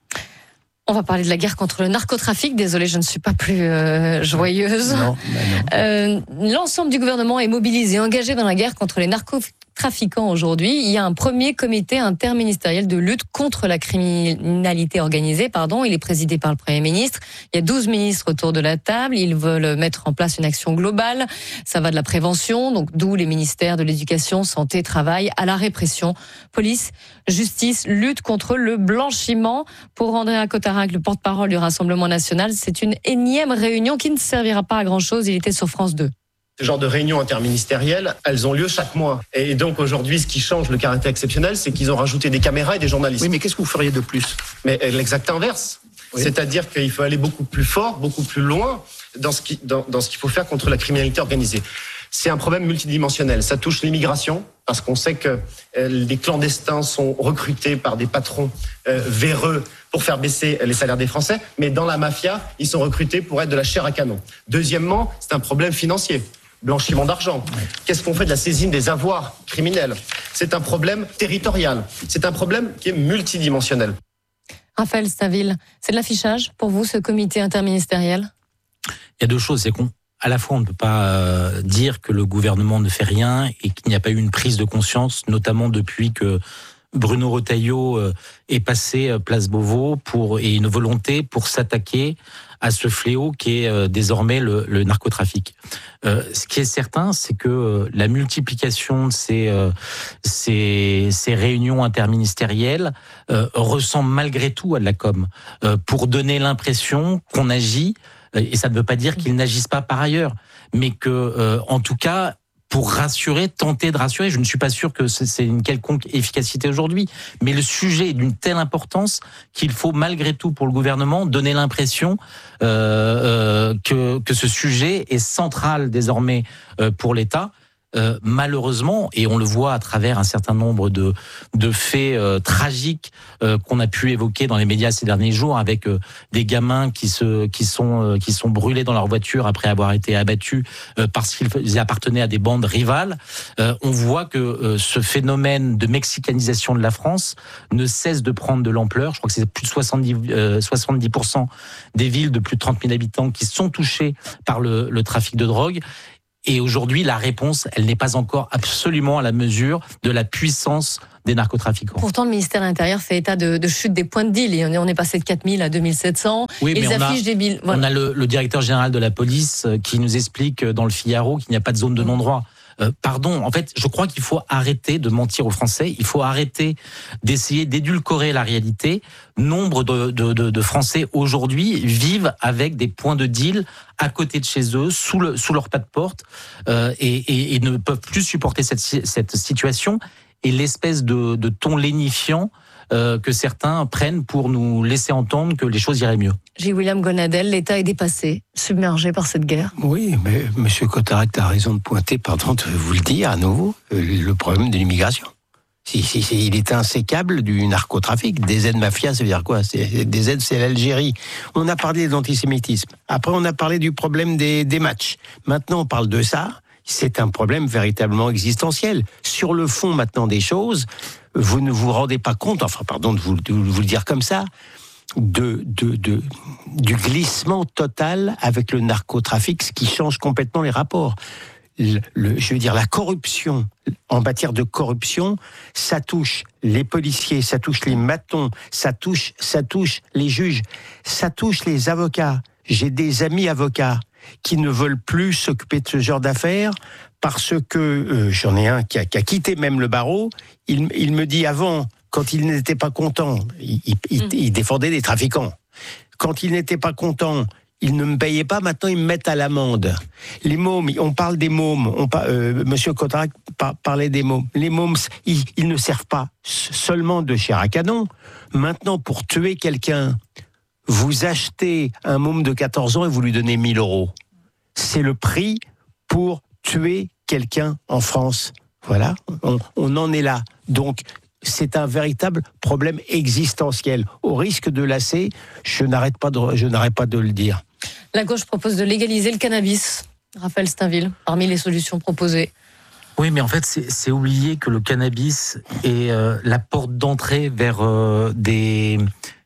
On va parler de la guerre contre le narcotrafic. Désolée, je ne suis pas plus euh, joyeuse. Non, bah non. Euh, l'ensemble du gouvernement est mobilisé, engagé dans la guerre contre les narcotrafiquants aujourd'hui. Il y a un premier comité interministériel de lutte contre la criminalité organisée. Pardon, il est présidé par le Premier ministre. Il y a douze ministres autour de la table. Ils veulent mettre en place une action globale. Ça va de la prévention, donc d'où les ministères de l'éducation, santé, travail, à la répression, police, justice, lutte contre le blanchiment. Pour Andréa Cotarac, le porte-parole du Rassemblement national, c'est une énième réunion qui ne servira pas à grand-chose. Il était sur France deux. Ce genre de réunions interministérielles, elles ont lieu chaque mois. Et donc aujourd'hui, ce qui change le caractère exceptionnel, c'est qu'ils ont rajouté des caméras et des journalistes. Oui, mais qu'est-ce que vous feriez de plus ? Mais l'exact inverse. Oui. C'est-à-dire qu'il faut aller beaucoup plus fort, beaucoup plus loin dans ce, qui, dans, dans ce qu'il faut faire contre la criminalité organisée. C'est un problème multidimensionnel. Ça touche l'immigration, parce qu'on sait que euh, les clandestins sont recrutés par des patrons euh, véreux pour faire baisser les salaires des Français, mais dans la mafia, ils sont recrutés pour être de la chair à canon. Deuxièmement, c'est un problème financier. Blanchiment d'argent. Qu'est-ce qu'on fait de la saisine des avoirs criminels ? C'est un problème territorial. C'est un problème qui est multidimensionnel. Raphaël Stainville, c'est de l'affichage pour vous, ce comité interministériel ? Il y a deux choses, c'est qu'on à la fois, on ne peut pas euh, dire que le gouvernement ne fait rien et qu'il n'y a pas eu une prise de conscience, notamment depuis que Bruno Retailleau euh, est passé euh, place Beauvau pour, et une volonté pour s'attaquer à ce fléau qui est euh, désormais le, le narcotrafic. Euh, ce qui est certain, c'est que euh, la multiplication de ces, euh, ces, ces réunions interministérielles euh, ressemble malgré tout à de la com, euh, pour donner l'impression qu'on agit et ça ne veut pas dire qu'ils n'agissent pas par ailleurs, mais que, euh, en tout cas, pour rassurer, tenter de rassurer. Je ne suis pas sûr que c'est une quelconque efficacité aujourd'hui, mais le sujet est d'une telle importance qu'il faut malgré tout pour le gouvernement donner l'impression euh, euh, que, que ce sujet est central désormais euh, pour l'État. Euh, malheureusement, et on le voit à travers un certain nombre de, de faits euh, tragiques euh, qu'on a pu évoquer dans les médias ces derniers jours, avec euh, des gamins qui se qui sont euh, qui sont brûlés dans leur voiture après avoir été abattus euh, parce qu'ils appartenaient à des bandes rivales. Euh, on voit que euh, ce phénomène de mexicanisation de la France ne cesse de prendre de l'ampleur. Je crois que c'est plus de soixante-dix, euh, soixante-dix pour cent des villes de plus de trente mille habitants qui sont touchées par le, le trafic de drogue. Et aujourd'hui, la réponse, elle n'est pas encore absolument à la mesure de la puissance des narcotrafiquants. Pourtant, le ministère de l'Intérieur fait état de, de chute des points de deal. Et on est, on est passé de quatre mille à deux mille sept cents. Oui, Ils mais on affichent a, des billes. Voilà. On a le, le directeur général de la police qui nous explique dans le Figaro qu'il n'y a pas de zone de non-droit. Euh, pardon, en fait, je crois qu'il faut arrêter de mentir aux Français. Il faut arrêter d'essayer d'édulcorer la réalité. Nombre de, de, de, de Français aujourd'hui vivent avec des points de deal à côté de chez eux, sous, le, sous leur pas de porte, euh, et, et, et ne peuvent plus supporter cette, cette situation et l'espèce de, de ton lénifiant euh, que certains prennent pour nous laisser entendre que les choses iraient mieux. J. William Gonadel, l'État est dépassé, submergé par cette guerre. Oui, mais M. Cotaract a raison de pointer, pardon de vous le dire à nouveau, le problème de l'immigration. Si, si, si, il est insécable du narcotrafic. Des aides mafia, ça veut dire quoi? C'est, des aides, c'est l'Algérie. On a parlé de l'antisémitisme. Après, on a parlé du problème des, des matchs. Maintenant, on parle de ça. C'est un problème véritablement existentiel. Sur le fond, maintenant, des choses, vous ne vous rendez pas compte, enfin, pardon de vous, de vous le dire comme ça, de, de, de, du glissement total avec le narcotrafic, ce qui change complètement les rapports. Le, le, je veux dire, la corruption, en matière de corruption, ça touche les policiers, ça touche les matons, ça touche, ça touche les juges, ça touche les avocats. J'ai des amis avocats qui ne veulent plus s'occuper de ce genre d'affaires parce que, euh, j'en ai un qui a, qui a quitté même le barreau, il, il me dit avant, quand il n'était pas content, il, il, mmh. il défendait des trafiquants. Quand il n'était pas content, ils ne me payaient pas, maintenant ils me mettent à l'amende. Les mômes, on parle des mômes, on, euh, Monsieur Cotaract par, parlait des mômes. Les mômes, ils, ils ne servent pas seulement de chair à canon. Maintenant, pour tuer quelqu'un, vous achetez un môme de quatorze ans et vous lui donnez mille euros. C'est le prix pour tuer quelqu'un en France. Voilà, on, on en est là. Donc, c'est un véritable problème existentiel. Au risque de lasser, je n'arrête pas de, je n'arrête pas de le dire. La gauche propose de légaliser le cannabis. Raphaël Steinville, parmi les solutions proposées. Oui, mais en fait, c'est, c'est oublier que le cannabis est euh, la porte d'entrée vers euh, des,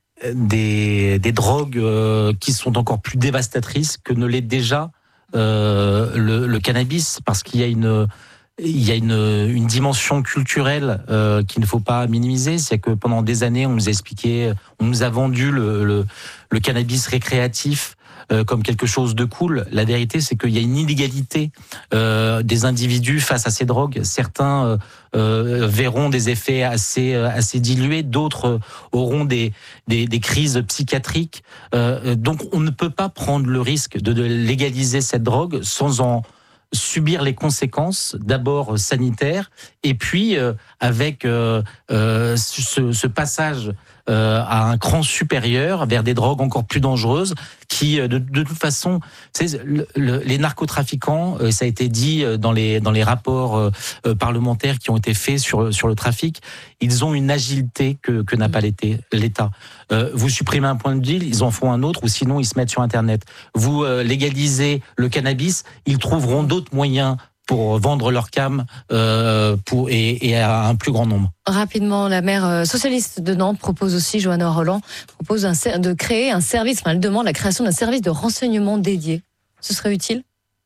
des, des drogues euh, qui sont encore plus dévastatrices que ne l'est déjà euh, le, le cannabis, parce qu'il y a une... Il y a une, une dimension culturelle euh, qu'il ne faut pas minimiser. C'est que pendant des années, on nous a expliqué, on nous a vendu le, le, le cannabis récréatif euh, comme quelque chose de cool. La vérité, c'est qu'il y a une inégalité euh, des individus face à ces drogues. Certains euh, euh, verront des effets assez assez dilués, d'autres auront des des, des crises psychiatriques. Euh, donc, on ne peut pas prendre le risque de, de légaliser cette drogue sans en subir les conséquences, d'abord sanitaires, et puis euh, avec euh, euh, ce, ce passage euh, à un cran supérieur vers des drogues encore plus dangereuses qui, de, de toute façon, c'est le, le, les narcotrafiquants, euh, ça a été dit dans les dans les rapports euh, parlementaires qui ont été faits sur sur le trafic, ils ont une agilité que que n'a pas l'État. Euh, vous supprimez un point de deal, ils en font un autre, ou sinon ils se mettent sur Internet. Vous euh, légalisez le cannabis, ils trouveront d'autres moyens pour vendre leur cam euh, pour, et, et à un plus grand nombre. Rapidement, la maire socialiste de Nantes propose aussi, Johanna Roland, propose un, de créer un service, enfin elle demande la création d'un service de renseignement dédié. Ce serait utile ?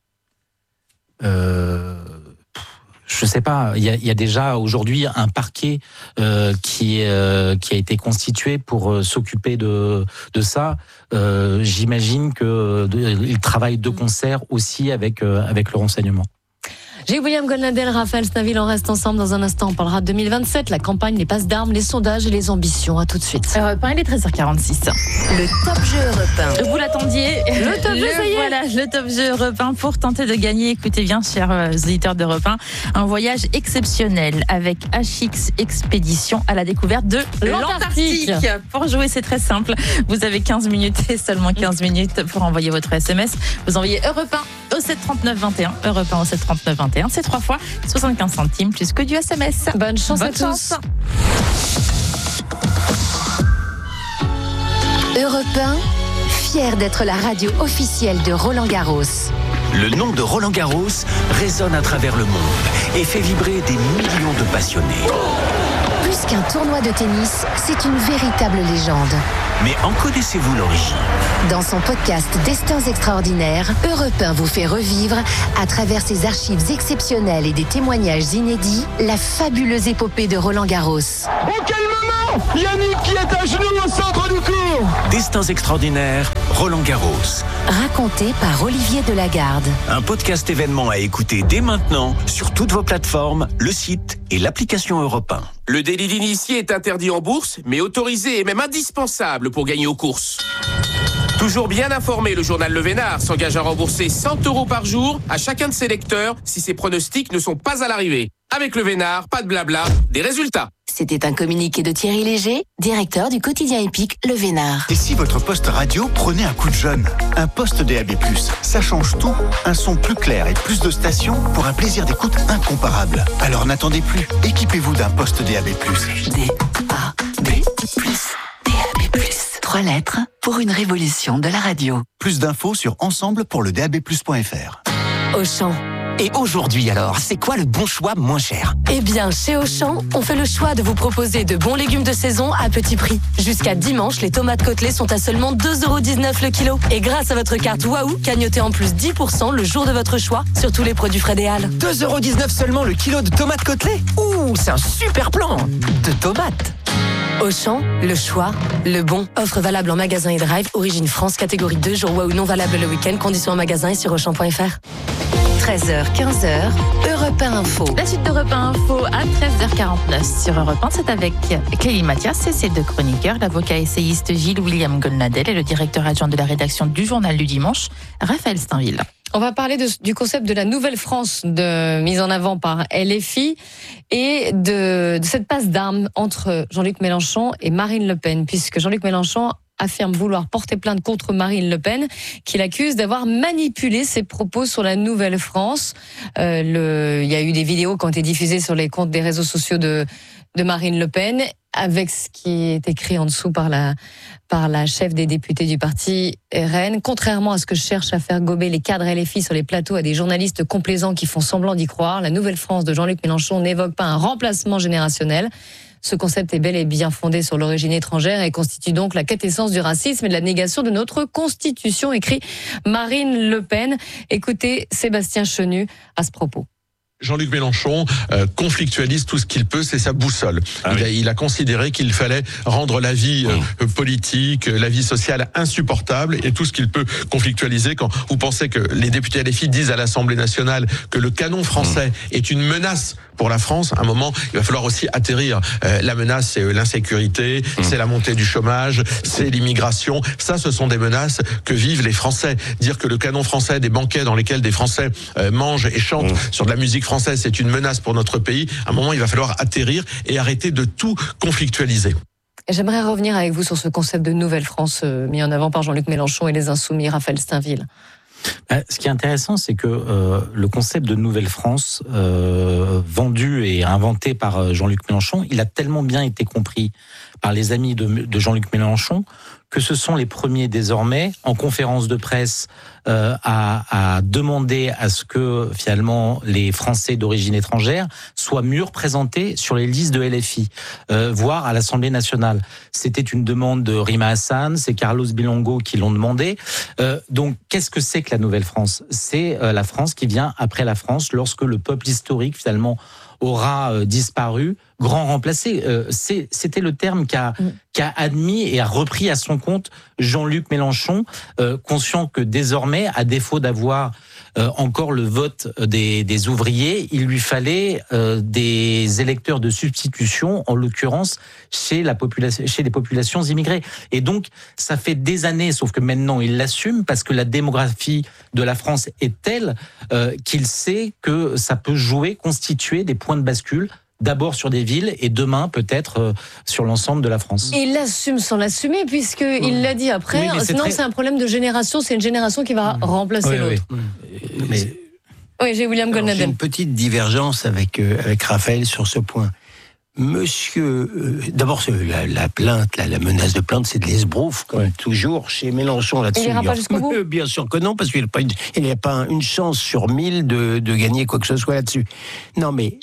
euh, Je ne sais pas, il y a, il y a déjà aujourd'hui un parquet euh, qui, euh, qui a été constitué pour euh, s'occuper de, de ça. Euh, j'imagine qu'il travaille de concert aussi avec, euh, avec le renseignement. J'ai William Goldnadel, Raphaël Stainville, on reste ensemble dans un instant. On parlera de deux mille vingt-sept, la campagne, les passes d'armes, les sondages et les ambitions. À tout de suite. Europe un, il est treize heures quarante-six. Le top jeu Europe un. Vous l'attendiez. Le top jeu, ça y est. Voilà, le top jeu Europe un pour tenter de gagner. Écoutez bien, chers auditeurs d'Europe un, un voyage exceptionnel avec H X Expédition à la découverte de l'Antarctique. L'Antarctique. Pour jouer, c'est très simple. Vous avez quinze minutes et seulement quinze minutes pour envoyer votre S M S. Vous envoyez Europe un au sept trente-neuf vingt et un. Europe un au sept trente-neuf vingt et un. C'est trois fois soixante-quinze centimes plus que du S M S. Bonne chance Bonne à chance. un. Europe un, fier d'être la radio officielle de Roland Garros. Le nom de Roland Garros résonne à travers le monde et fait vibrer des millions de passionnés. Plus qu'un tournoi de tennis, c'est une véritable légende. Mais en connaissez-vous l'origine ? Dans son podcast Destins extraordinaires, Europe un vous fait revivre, à travers ses archives exceptionnelles et des témoignages inédits, la fabuleuse épopée de Roland Garros. Oh, quel moment ! Yannick qui est à genoux au centre du court. Destins extraordinaires, Roland Garros. Raconté par Olivier Delagarde. Un podcast événement à écouter dès maintenant sur toutes vos plateformes, le site et l'application Europe un. Le délit d'initié est interdit en bourse, mais autorisé et même indispensable pour gagner aux courses. Toujours bien informé, le journal Le Vénard s'engage à rembourser cent euros par jour à chacun de ses lecteurs si ses pronostics ne sont pas à l'arrivée. Avec Le Vénard, pas de blabla, des résultats. C'était un communiqué de Thierry Léger, directeur du quotidien épique Le Vénard. Et si votre poste radio prenait un coup de jeune ? Un poste D A B plus, ça change tout. Un son plus clair et plus de stations pour un plaisir d'écoute incomparable. Alors n'attendez plus, équipez-vous d'un poste D A B plus. D A B plus. D A B plus. Trois lettres pour une révolution de la radio. Plus d'infos sur ensemble pour le D A B plus point F R. Auchan. Et aujourd'hui alors, c'est quoi le bon choix moins cher ? Eh bien, chez Auchan, on fait le choix de vous proposer de bons légumes de saison à petit prix. Jusqu'à dimanche, les tomates côtelées sont à seulement deux euros dix-neuf le kilo. Et grâce à votre carte Waouh, cagnotez en plus dix pour cent le jour de votre choix sur tous les produits Frédéal. deux euros dix-neuf seulement le kilo de tomates côtelées ? Ouh, c'est un super plan de tomates. Auchan, le choix, le bon. Offre valable en magasin et drive. Origine France, catégorie deux, jour Waouh non valable le week-end. Conditions en magasin et sur auchan point F R. treize heures, quinze heures, Europe un Info. La suite d'Europe un Info à treize heures quarante-neuf sur Europe un, c'est avec Clélie Mathias et ses deux chroniqueurs, l'avocat essayiste Gilles William Goldnadel et le directeur adjoint de la rédaction du Journal du Dimanche, Raphaël Stainville. On va parler de, du concept de la nouvelle France de, mise en avant par L F I et de, de cette passe d'armes entre Jean-Luc Mélenchon et Marine Le Pen, puisque Jean-Luc Mélenchon affirme vouloir porter plainte contre Marine Le Pen, qu'il accuse d'avoir manipulé ses propos sur la nouvelle France. Euh, le, il y a eu des vidéos qui ont été diffusées sur les comptes des réseaux sociaux de, de Marine Le Pen, avec ce qui est écrit en dessous par la, par la chef des députés du parti R N. Contrairement à ce que cherchent à faire gober les cadres L F I sur les plateaux à des journalistes complaisants qui font semblant d'y croire, la nouvelle France de Jean-Luc Mélenchon n'évoque pas un remplacement générationnel. Ce concept est bel et bien fondé sur l'origine étrangère et constitue donc la quintessence du racisme et de la négation de notre Constitution, écrit Marine Le Pen. Écoutez Sébastien Chenu à ce propos. Jean-Luc Mélenchon euh, conflictualise tout ce qu'il peut, c'est sa boussole. Ah il, oui. a, il a considéré qu'il fallait rendre la vie euh, politique, la vie sociale insupportable et tout ce qu'il peut conflictualiser. Quand vous pensez que les députés L F I disent à l'Assemblée nationale que le canon français mmh. est une menace pour la France, à un moment, il va falloir aussi atterrir. Euh, la menace, c'est l'insécurité, mmh. c'est la montée du chômage, c'est l'immigration. Ça, ce sont des menaces que vivent les Français. Dire que le canon français, des banquets dans lesquels des Français euh, mangent et chantent mmh. sur de la musique française, c'est une menace pour notre pays. À un moment, il va falloir atterrir et arrêter de tout conflictualiser. J'aimerais revenir avec vous sur ce concept de nouvelle France euh, mis en avant par Jean-Luc Mélenchon et les Insoumis, Raphaël Stainville. Ce qui est intéressant, c'est que euh, le concept de Nouvelle France, euh, vendu et inventé par Jean-Luc Mélenchon, il a tellement bien été compris par les amis de, de Jean-Luc Mélenchon que ce sont les premiers désormais, en conférence de presse, euh, à, à demander à ce que finalement les Français d'origine étrangère soient mieux représentés sur les listes de L F I, euh, voire à l'Assemblée nationale. C'était une demande de Rima Hassan, c'est Carlos Bilongo qui l'ont demandé. Euh, donc, qu'est-ce que c'est que la Nouvelle France ? C'est euh, la France qui vient après la France, lorsque le peuple historique finalement aura euh, disparu, grand remplacé. Euh, c'est, c'était le terme qu'a, qu'a admis et a repris à son compte Jean-Luc Mélenchon, euh, conscient que désormais, à défaut d'avoir euh, encore le vote des, des ouvriers. Il lui fallait euh, des électeurs de substitution, en l'occurrence chez la population, chez les populations immigrées. Et donc, ça fait des années, sauf que maintenant il l'assume parce que la démographie de la France est telle euh, qu'il sait que ça peut jouer, constituer des points de bascule. D'abord sur des villes et demain peut-être euh, sur l'ensemble de la France. Et il l'assume sans l'assumer puisqu'il mmh. l'a dit après. Oui, sinon, c'est, très... c'est un problème de génération. C'est une génération qui va mmh. remplacer oui, l'autre. Oui, oui. Mais... oui, j'ai William Golnadel. J'ai une petite divergence avec, euh, avec Raphaël sur ce point. Monsieur, euh, d'abord la, la plainte, la, la menace de plainte, c'est de l'esbrouf, comme ouais. toujours chez Mélenchon là-dessus. Il n'ira pas jusqu'au bout ? Bien sûr que non, parce qu'il n'y a pas, une, il n'y a pas une chance sur mille de, de gagner quoi que ce soit là-dessus. Non, mais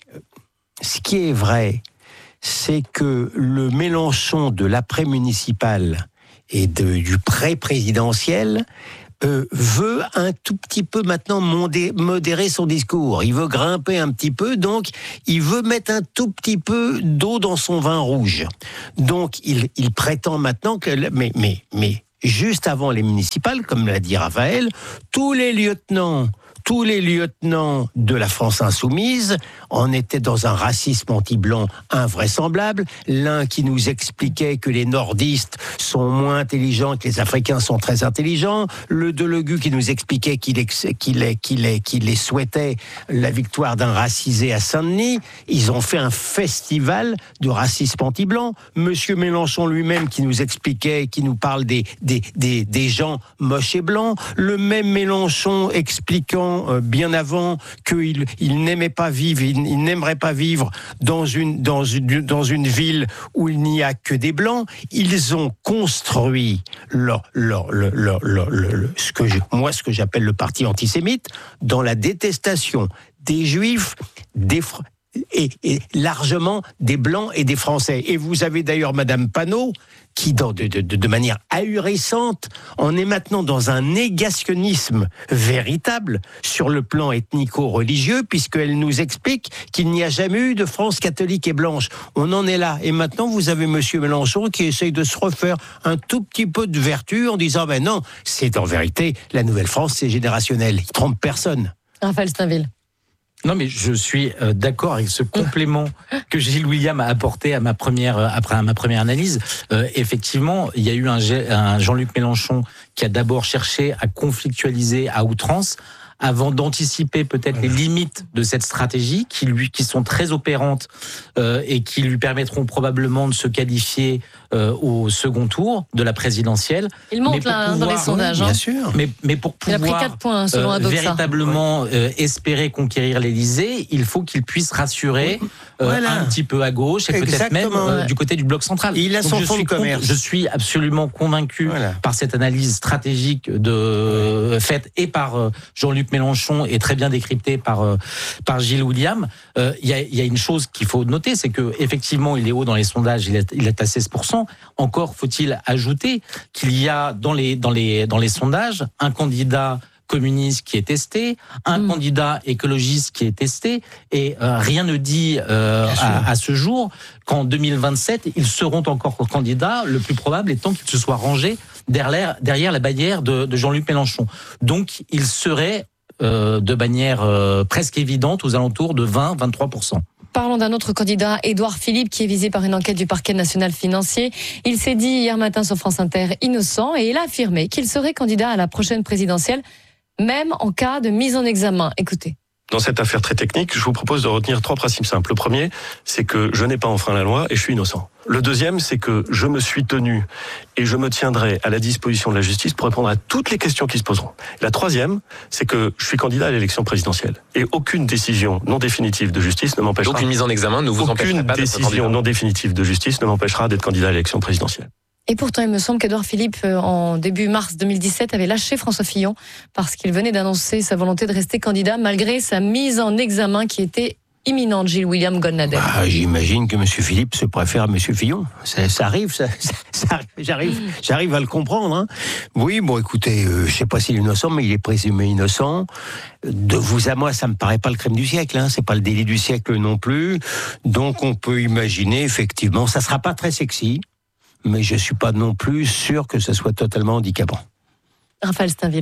ce qui est vrai, c'est que le Mélenchon de l'après-municipal et de, du pré-présidentiel euh, veut un tout petit peu maintenant modé, modérer son discours. Il veut grimper un petit peu, donc il veut mettre un tout petit peu d'eau dans son vin rouge. Donc il, il prétend maintenant que... Mais, mais, mais juste avant les municipales, comme l'a dit Raphaël, tous les lieutenants... Tous les lieutenants de la France insoumise en étaient dans un racisme anti-blanc invraisemblable. L'un qui nous expliquait que les nordistes sont moins intelligents, que les Africains sont très intelligents. Le Delegu qui nous expliquait qu'il, ex- qu'il, est, qu'il, est, qu'il les souhaitait la victoire d'un racisé à Saint-Denis. Ils ont fait un festival de racisme anti-blanc. Monsieur Mélenchon lui-même qui nous expliquait, qui nous parle des, des, des, des gens moches et blancs. Le même Mélenchon expliquant bien avant qu'il il n'aimait pas vivre, il, il n'aimerait pas vivre dans une, dans, une, dans une ville où il n'y a que des blancs. Ils ont construit leur, leur, leur, leur, leur, leur, leur, ce que je, moi ce que j'appelle le parti antisémite dans la détestation des juifs, des et, et largement des blancs et des Français. Et vous avez d'ailleurs Madame Panot qui, dans, de, de, de manière ahurissante, en est maintenant dans un négationnisme véritable sur le plan ethnico-religieux, puisqu'elle nous explique qu'il n'y a jamais eu de France catholique et blanche. On en est là. Et maintenant, vous avez Monsieur Mélenchon qui essaye de se refaire un tout petit peu de vertu en disant, ben non, c'est en vérité, la nouvelle France, c'est générationnel. Il trompe personne. Raphaël Steinville. Non, mais je suis euh, d'accord avec ce complément que Gilles William a apporté à ma première, euh, après à ma première analyse. Euh, effectivement, il y a eu un, un Jean-Luc Mélenchon qui a d'abord cherché à conflictualiser à outrance, avant d'anticiper peut-être les limites de cette stratégie qui lui qui sont très opérantes euh, et qui lui permettront probablement de se qualifier euh, au second tour de la présidentielle. Il monte là pouvoir, dans les sondages, oui, hein. Bien sûr. Mais mais pour pouvoir il a pris quatre points, selon euh, véritablement euh, espérer conquérir l'Élysée, il faut qu'il puisse rassurer oui. euh, voilà. un petit peu à gauche et Exactement. peut-être même euh, du côté du bloc central. Il a Donc, son je fonds de commerce. Je suis absolument convaincu voilà. par cette analyse stratégique de euh, faite et par euh, Jean-Luc Mélenchon est très bien décrypté par euh, par Gilles William. Il euh, y a il y a une chose qu'il faut noter, c'est que effectivement il est haut dans les sondages, il est il est à seize pour cent. Encore faut-il ajouter qu'il y a dans les dans les dans les sondages un candidat communiste qui est testé, un mmh. candidat écologiste qui est testé, et euh, rien ne dit euh, à, à ce jour qu'en deux mille vingt-sept, ils seront encore candidats, le plus probable étant qu'ils se soient rangés derrière, derrière la bannière de, de Jean-Luc Mélenchon. Donc, ils seraient euh, de manière euh, presque évidente aux alentours de vingt à vingt-trois pour cent. Parlons d'un autre candidat, Édouard Philippe, qui est visé par une enquête du parquet national financier. Il s'est dit hier matin sur France Inter innocent et il a affirmé qu'il serait candidat à la prochaine présidentielle, même en cas de mise en examen. Écoutez. Dans cette affaire très technique, je vous propose de retenir trois principes simples. Le premier, c'est que je n'ai pas enfreint la loi et je suis innocent. Le deuxième, c'est que je me suis tenu et je me tiendrai à la disposition de la justice pour répondre à toutes les questions qui se poseront. La troisième, c'est que je suis candidat à l'élection présidentielle. Et aucune décision non définitive de justice ne m'empêchera... Donc une mise en examen ne vous empêchera pas d'être candidat. Aucune décision non définitive de justice ne m'empêchera d'être candidat à l'élection présidentielle. Et pourtant, il me semble qu'Édouard Philippe, en début mars deux mille dix-sept, avait lâché François Fillon parce qu'il venait d'annoncer sa volonté de rester candidat malgré sa mise en examen qui était imminente. Gilles William Golnadel. Bah, j'imagine que M. Philippe se préfère à M. Fillon. Ça, ça arrive, ça, ça, j'arrive, j'arrive à le comprendre. Hein. Oui, bon, écoutez, euh, je ne sais pas s'il est innocent, mais il est présumé innocent. De vous à moi, ça me paraît pas le crime du siècle. Hein. C'est pas le délit du siècle non plus. Donc, on peut imaginer, effectivement, ça sera pas très sexy. Mais je ne suis pas non plus sûr que ce soit totalement handicapant. Raphaël Steinville.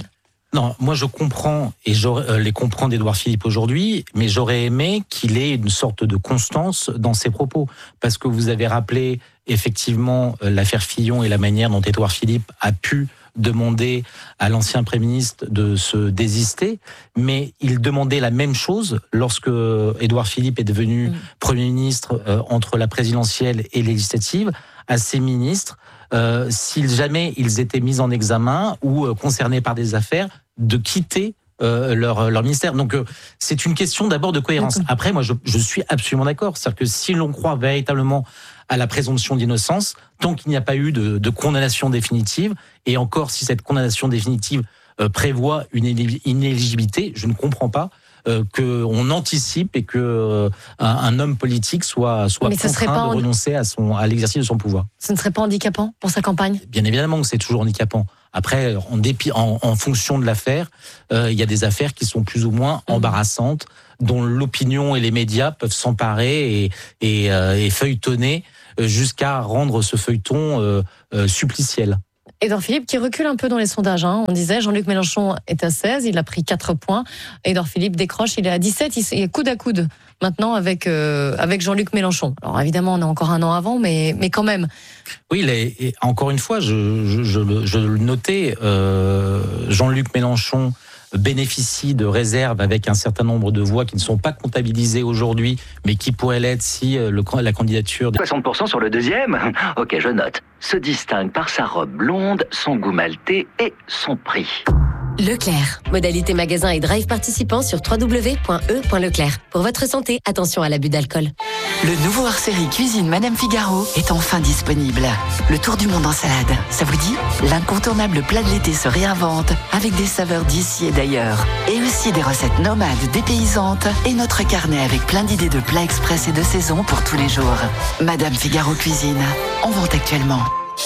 Non, moi je comprends, et je euh, les comprends d'Édouard Philippe aujourd'hui, mais j'aurais aimé qu'il ait une sorte de constance dans ses propos. Parce que vous avez rappelé effectivement euh, l'affaire Fillon et la manière dont Édouard Philippe a pu demander à l'ancien Premier ministre de se désister, mais il demandait la même chose lorsque Édouard Philippe est devenu mmh. Premier ministre euh, entre la présidentielle et législative, à ses ministres, euh, si jamais ils étaient mis en examen ou euh, concernés par des affaires, de quitter euh, leur, leur ministère. Donc euh, c'est une question d'abord de cohérence. Après, moi je, je suis absolument d'accord, c'est-à-dire que si l'on croit véritablement à la présomption d'innocence, tant qu'il n'y a pas eu de, de condamnation définitive, et encore si cette condamnation définitive euh, prévoit une inéligibilité, je ne comprends pas euh, qu'on anticipe et que euh, un, un homme politique soit, soit contraint de renoncer à, son, à l'exercice de son pouvoir. Ce ne serait pas handicapant pour sa campagne ? Bien évidemment que c'est toujours handicapant. Après, en, dépit, en, en fonction de l'affaire, euh, il y a des affaires qui sont plus ou moins embarrassantes, dont l'opinion et les médias peuvent s'emparer et, et, euh, et feuilletonner jusqu'à rendre ce feuilleton euh, euh, suppliciel. Édouard Philippe qui recule un peu dans les sondages. Hein. On disait Jean-Luc Mélenchon est à seize, il a pris quatre points. Édouard Philippe décroche, il est à dix-sept, il est coude à coude maintenant avec, euh, avec Jean-Luc Mélenchon. Alors évidemment, on est encore un an avant, mais, mais quand même. Oui, les, encore une fois, je, je, je, je le notais, euh, Jean-Luc Mélenchon bénéficie de réserves avec un certain nombre de voix qui ne sont pas comptabilisées aujourd'hui, mais qui pourraient l'être si le, la candidature... soixante pour cent sur le deuxième. Ok, je note. Se distingue par sa robe blonde, son goût maltais et son prix. Leclerc. Modalité magasin et drive participants sur w w w point e point leclerc. Pour votre santé, attention à l'abus d'alcool. Le nouveau hors-série Cuisine Madame Figaro est enfin disponible. Le tour du monde en salade, ça vous dit ? L'incontournable plat de l'été se réinvente avec des saveurs d'ici et d'ailleurs. Et aussi des recettes nomades, dépaysantes et notre carnet avec plein d'idées de plats express et de saison pour tous les jours. Madame Figaro Cuisine, en vente actuellement.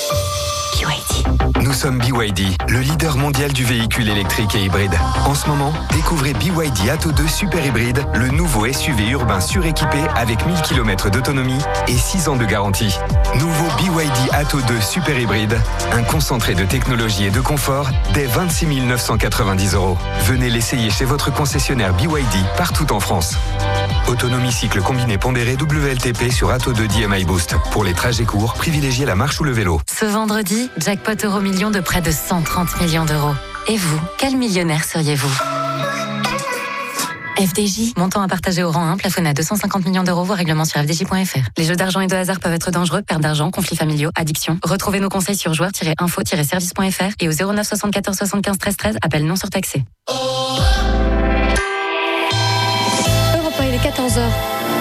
B Y D. Nous sommes B Y D, le leader mondial du véhicule électrique et hybride. En ce moment, découvrez B Y D Atto deux Super Hybride, le nouveau S U V urbain suréquipé avec mille kilomètres d'autonomie et six ans de garantie. Nouveau B Y D Atto deux Super Hybride, un concentré de technologie et de confort dès vingt-six mille neuf cent quatre-vingt-dix euros. Venez l'essayer chez votre concessionnaire B Y D partout en France. Autonomie cycle combiné pondéré W L T P sur Atto deux D M I Boost. Pour les trajets courts, privilégiez la marche ou le vélo. Ce vendredi, jackpot euro million de près de cent trente millions d'euros. Et vous, quel millionnaire seriez-vous ? F D J, montant à partager au rang un, plafonné à deux cent cinquante millions d'euros, voire règlement sur f d j point f r. Les jeux d'argent et de hasard peuvent être dangereux, perte d'argent, conflits familiaux, addiction. Retrouvez nos conseils sur joueurs tiret info tiret service point f r et au zéro neuf soixante-quatorze soixante-quinze treize treize, appel non surtaxé. Europe un, il est quatorze heures.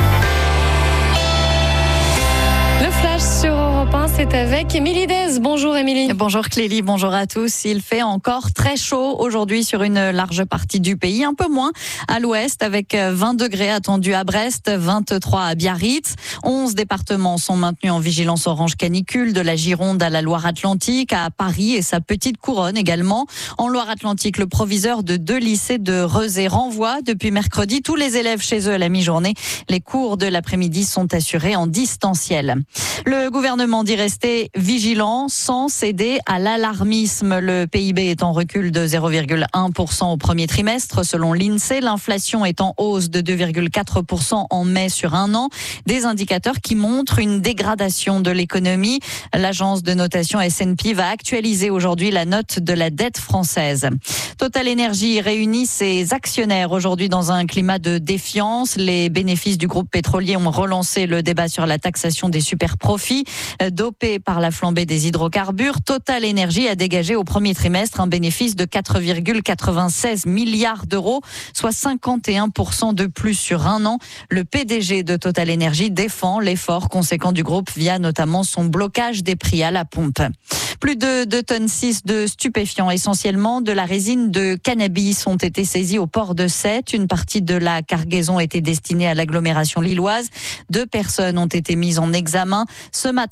Le flash sur Europe un, c'est avec Émilie Dez. Bonjour Émilie. Bonjour Clélie, bonjour à tous. Il fait encore très chaud aujourd'hui sur une large partie du pays, un peu moins à l'ouest avec vingt degrés attendus à Brest, vingt-trois à Biarritz. onze départements sont maintenus en vigilance orange canicule, de la Gironde à la Loire-Atlantique, à Paris et sa petite couronne également. En Loire-Atlantique, le proviseur de deux lycées de Rezé renvoie depuis mercredi tous les élèves chez eux à la mi-journée. Les cours de l'après-midi sont assurés en distanciel. Le gouvernement dit rester vigilant sans céder à l'alarmisme. Le P I B est en recul de zéro virgule un pour cent au premier trimestre selon l'INSEE. L'inflation est en hausse de deux virgule quatre pour cent en mai sur un an. Des indicateurs qui montrent une dégradation de l'économie. L'agence de notation S and P va actualiser aujourd'hui la note de la dette française. Total Energy réunit ses actionnaires aujourd'hui dans un climat de défiance. Les bénéfices du groupe pétrolier ont relancé le débat sur la taxation des super profits. Dopé par la flambée des hydrocarbures, Total Energy a dégagé au premier trimestre un bénéfice de quatre virgule quatre-vingt-seize milliards d'euros, soit cinquante et un pour cent de plus sur un an. Le P D G de Total Energy défend l'effort conséquent du groupe via notamment son blocage des prix à la pompe. Plus de deux tonnes six de stupéfiants, essentiellement de la résine de cannabis, ont été saisis au port de Sète. Une partie de la cargaison était destinée à l'agglomération lilloise. Deux personnes ont été mises en examen. Ce matin,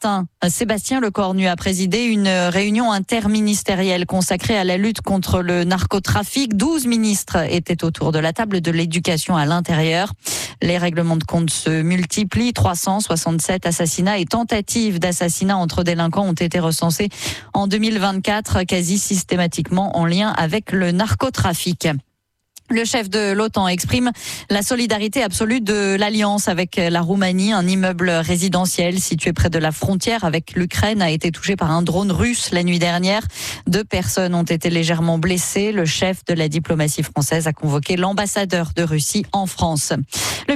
Sébastien Lecornu a présidé une réunion interministérielle consacrée à la lutte contre le narcotrafic. douze ministres étaient autour de la table de l'éducation à l'intérieur. Les règlements de compte se multiplient. trois cent soixante-sept assassinats et tentatives d'assassinat entre délinquants ont été recensés en deux mille vingt-quatre, quasi systématiquement en lien avec le narcotrafic. Le chef de l'OTAN exprime la solidarité absolue de l'Alliance avec la Roumanie. Un immeuble résidentiel situé près de la frontière avec l'Ukraine a été touché par un drone russe la nuit dernière. Deux personnes ont été légèrement blessées. Le chef de la diplomatie française a convoqué l'ambassadeur de Russie en France. Le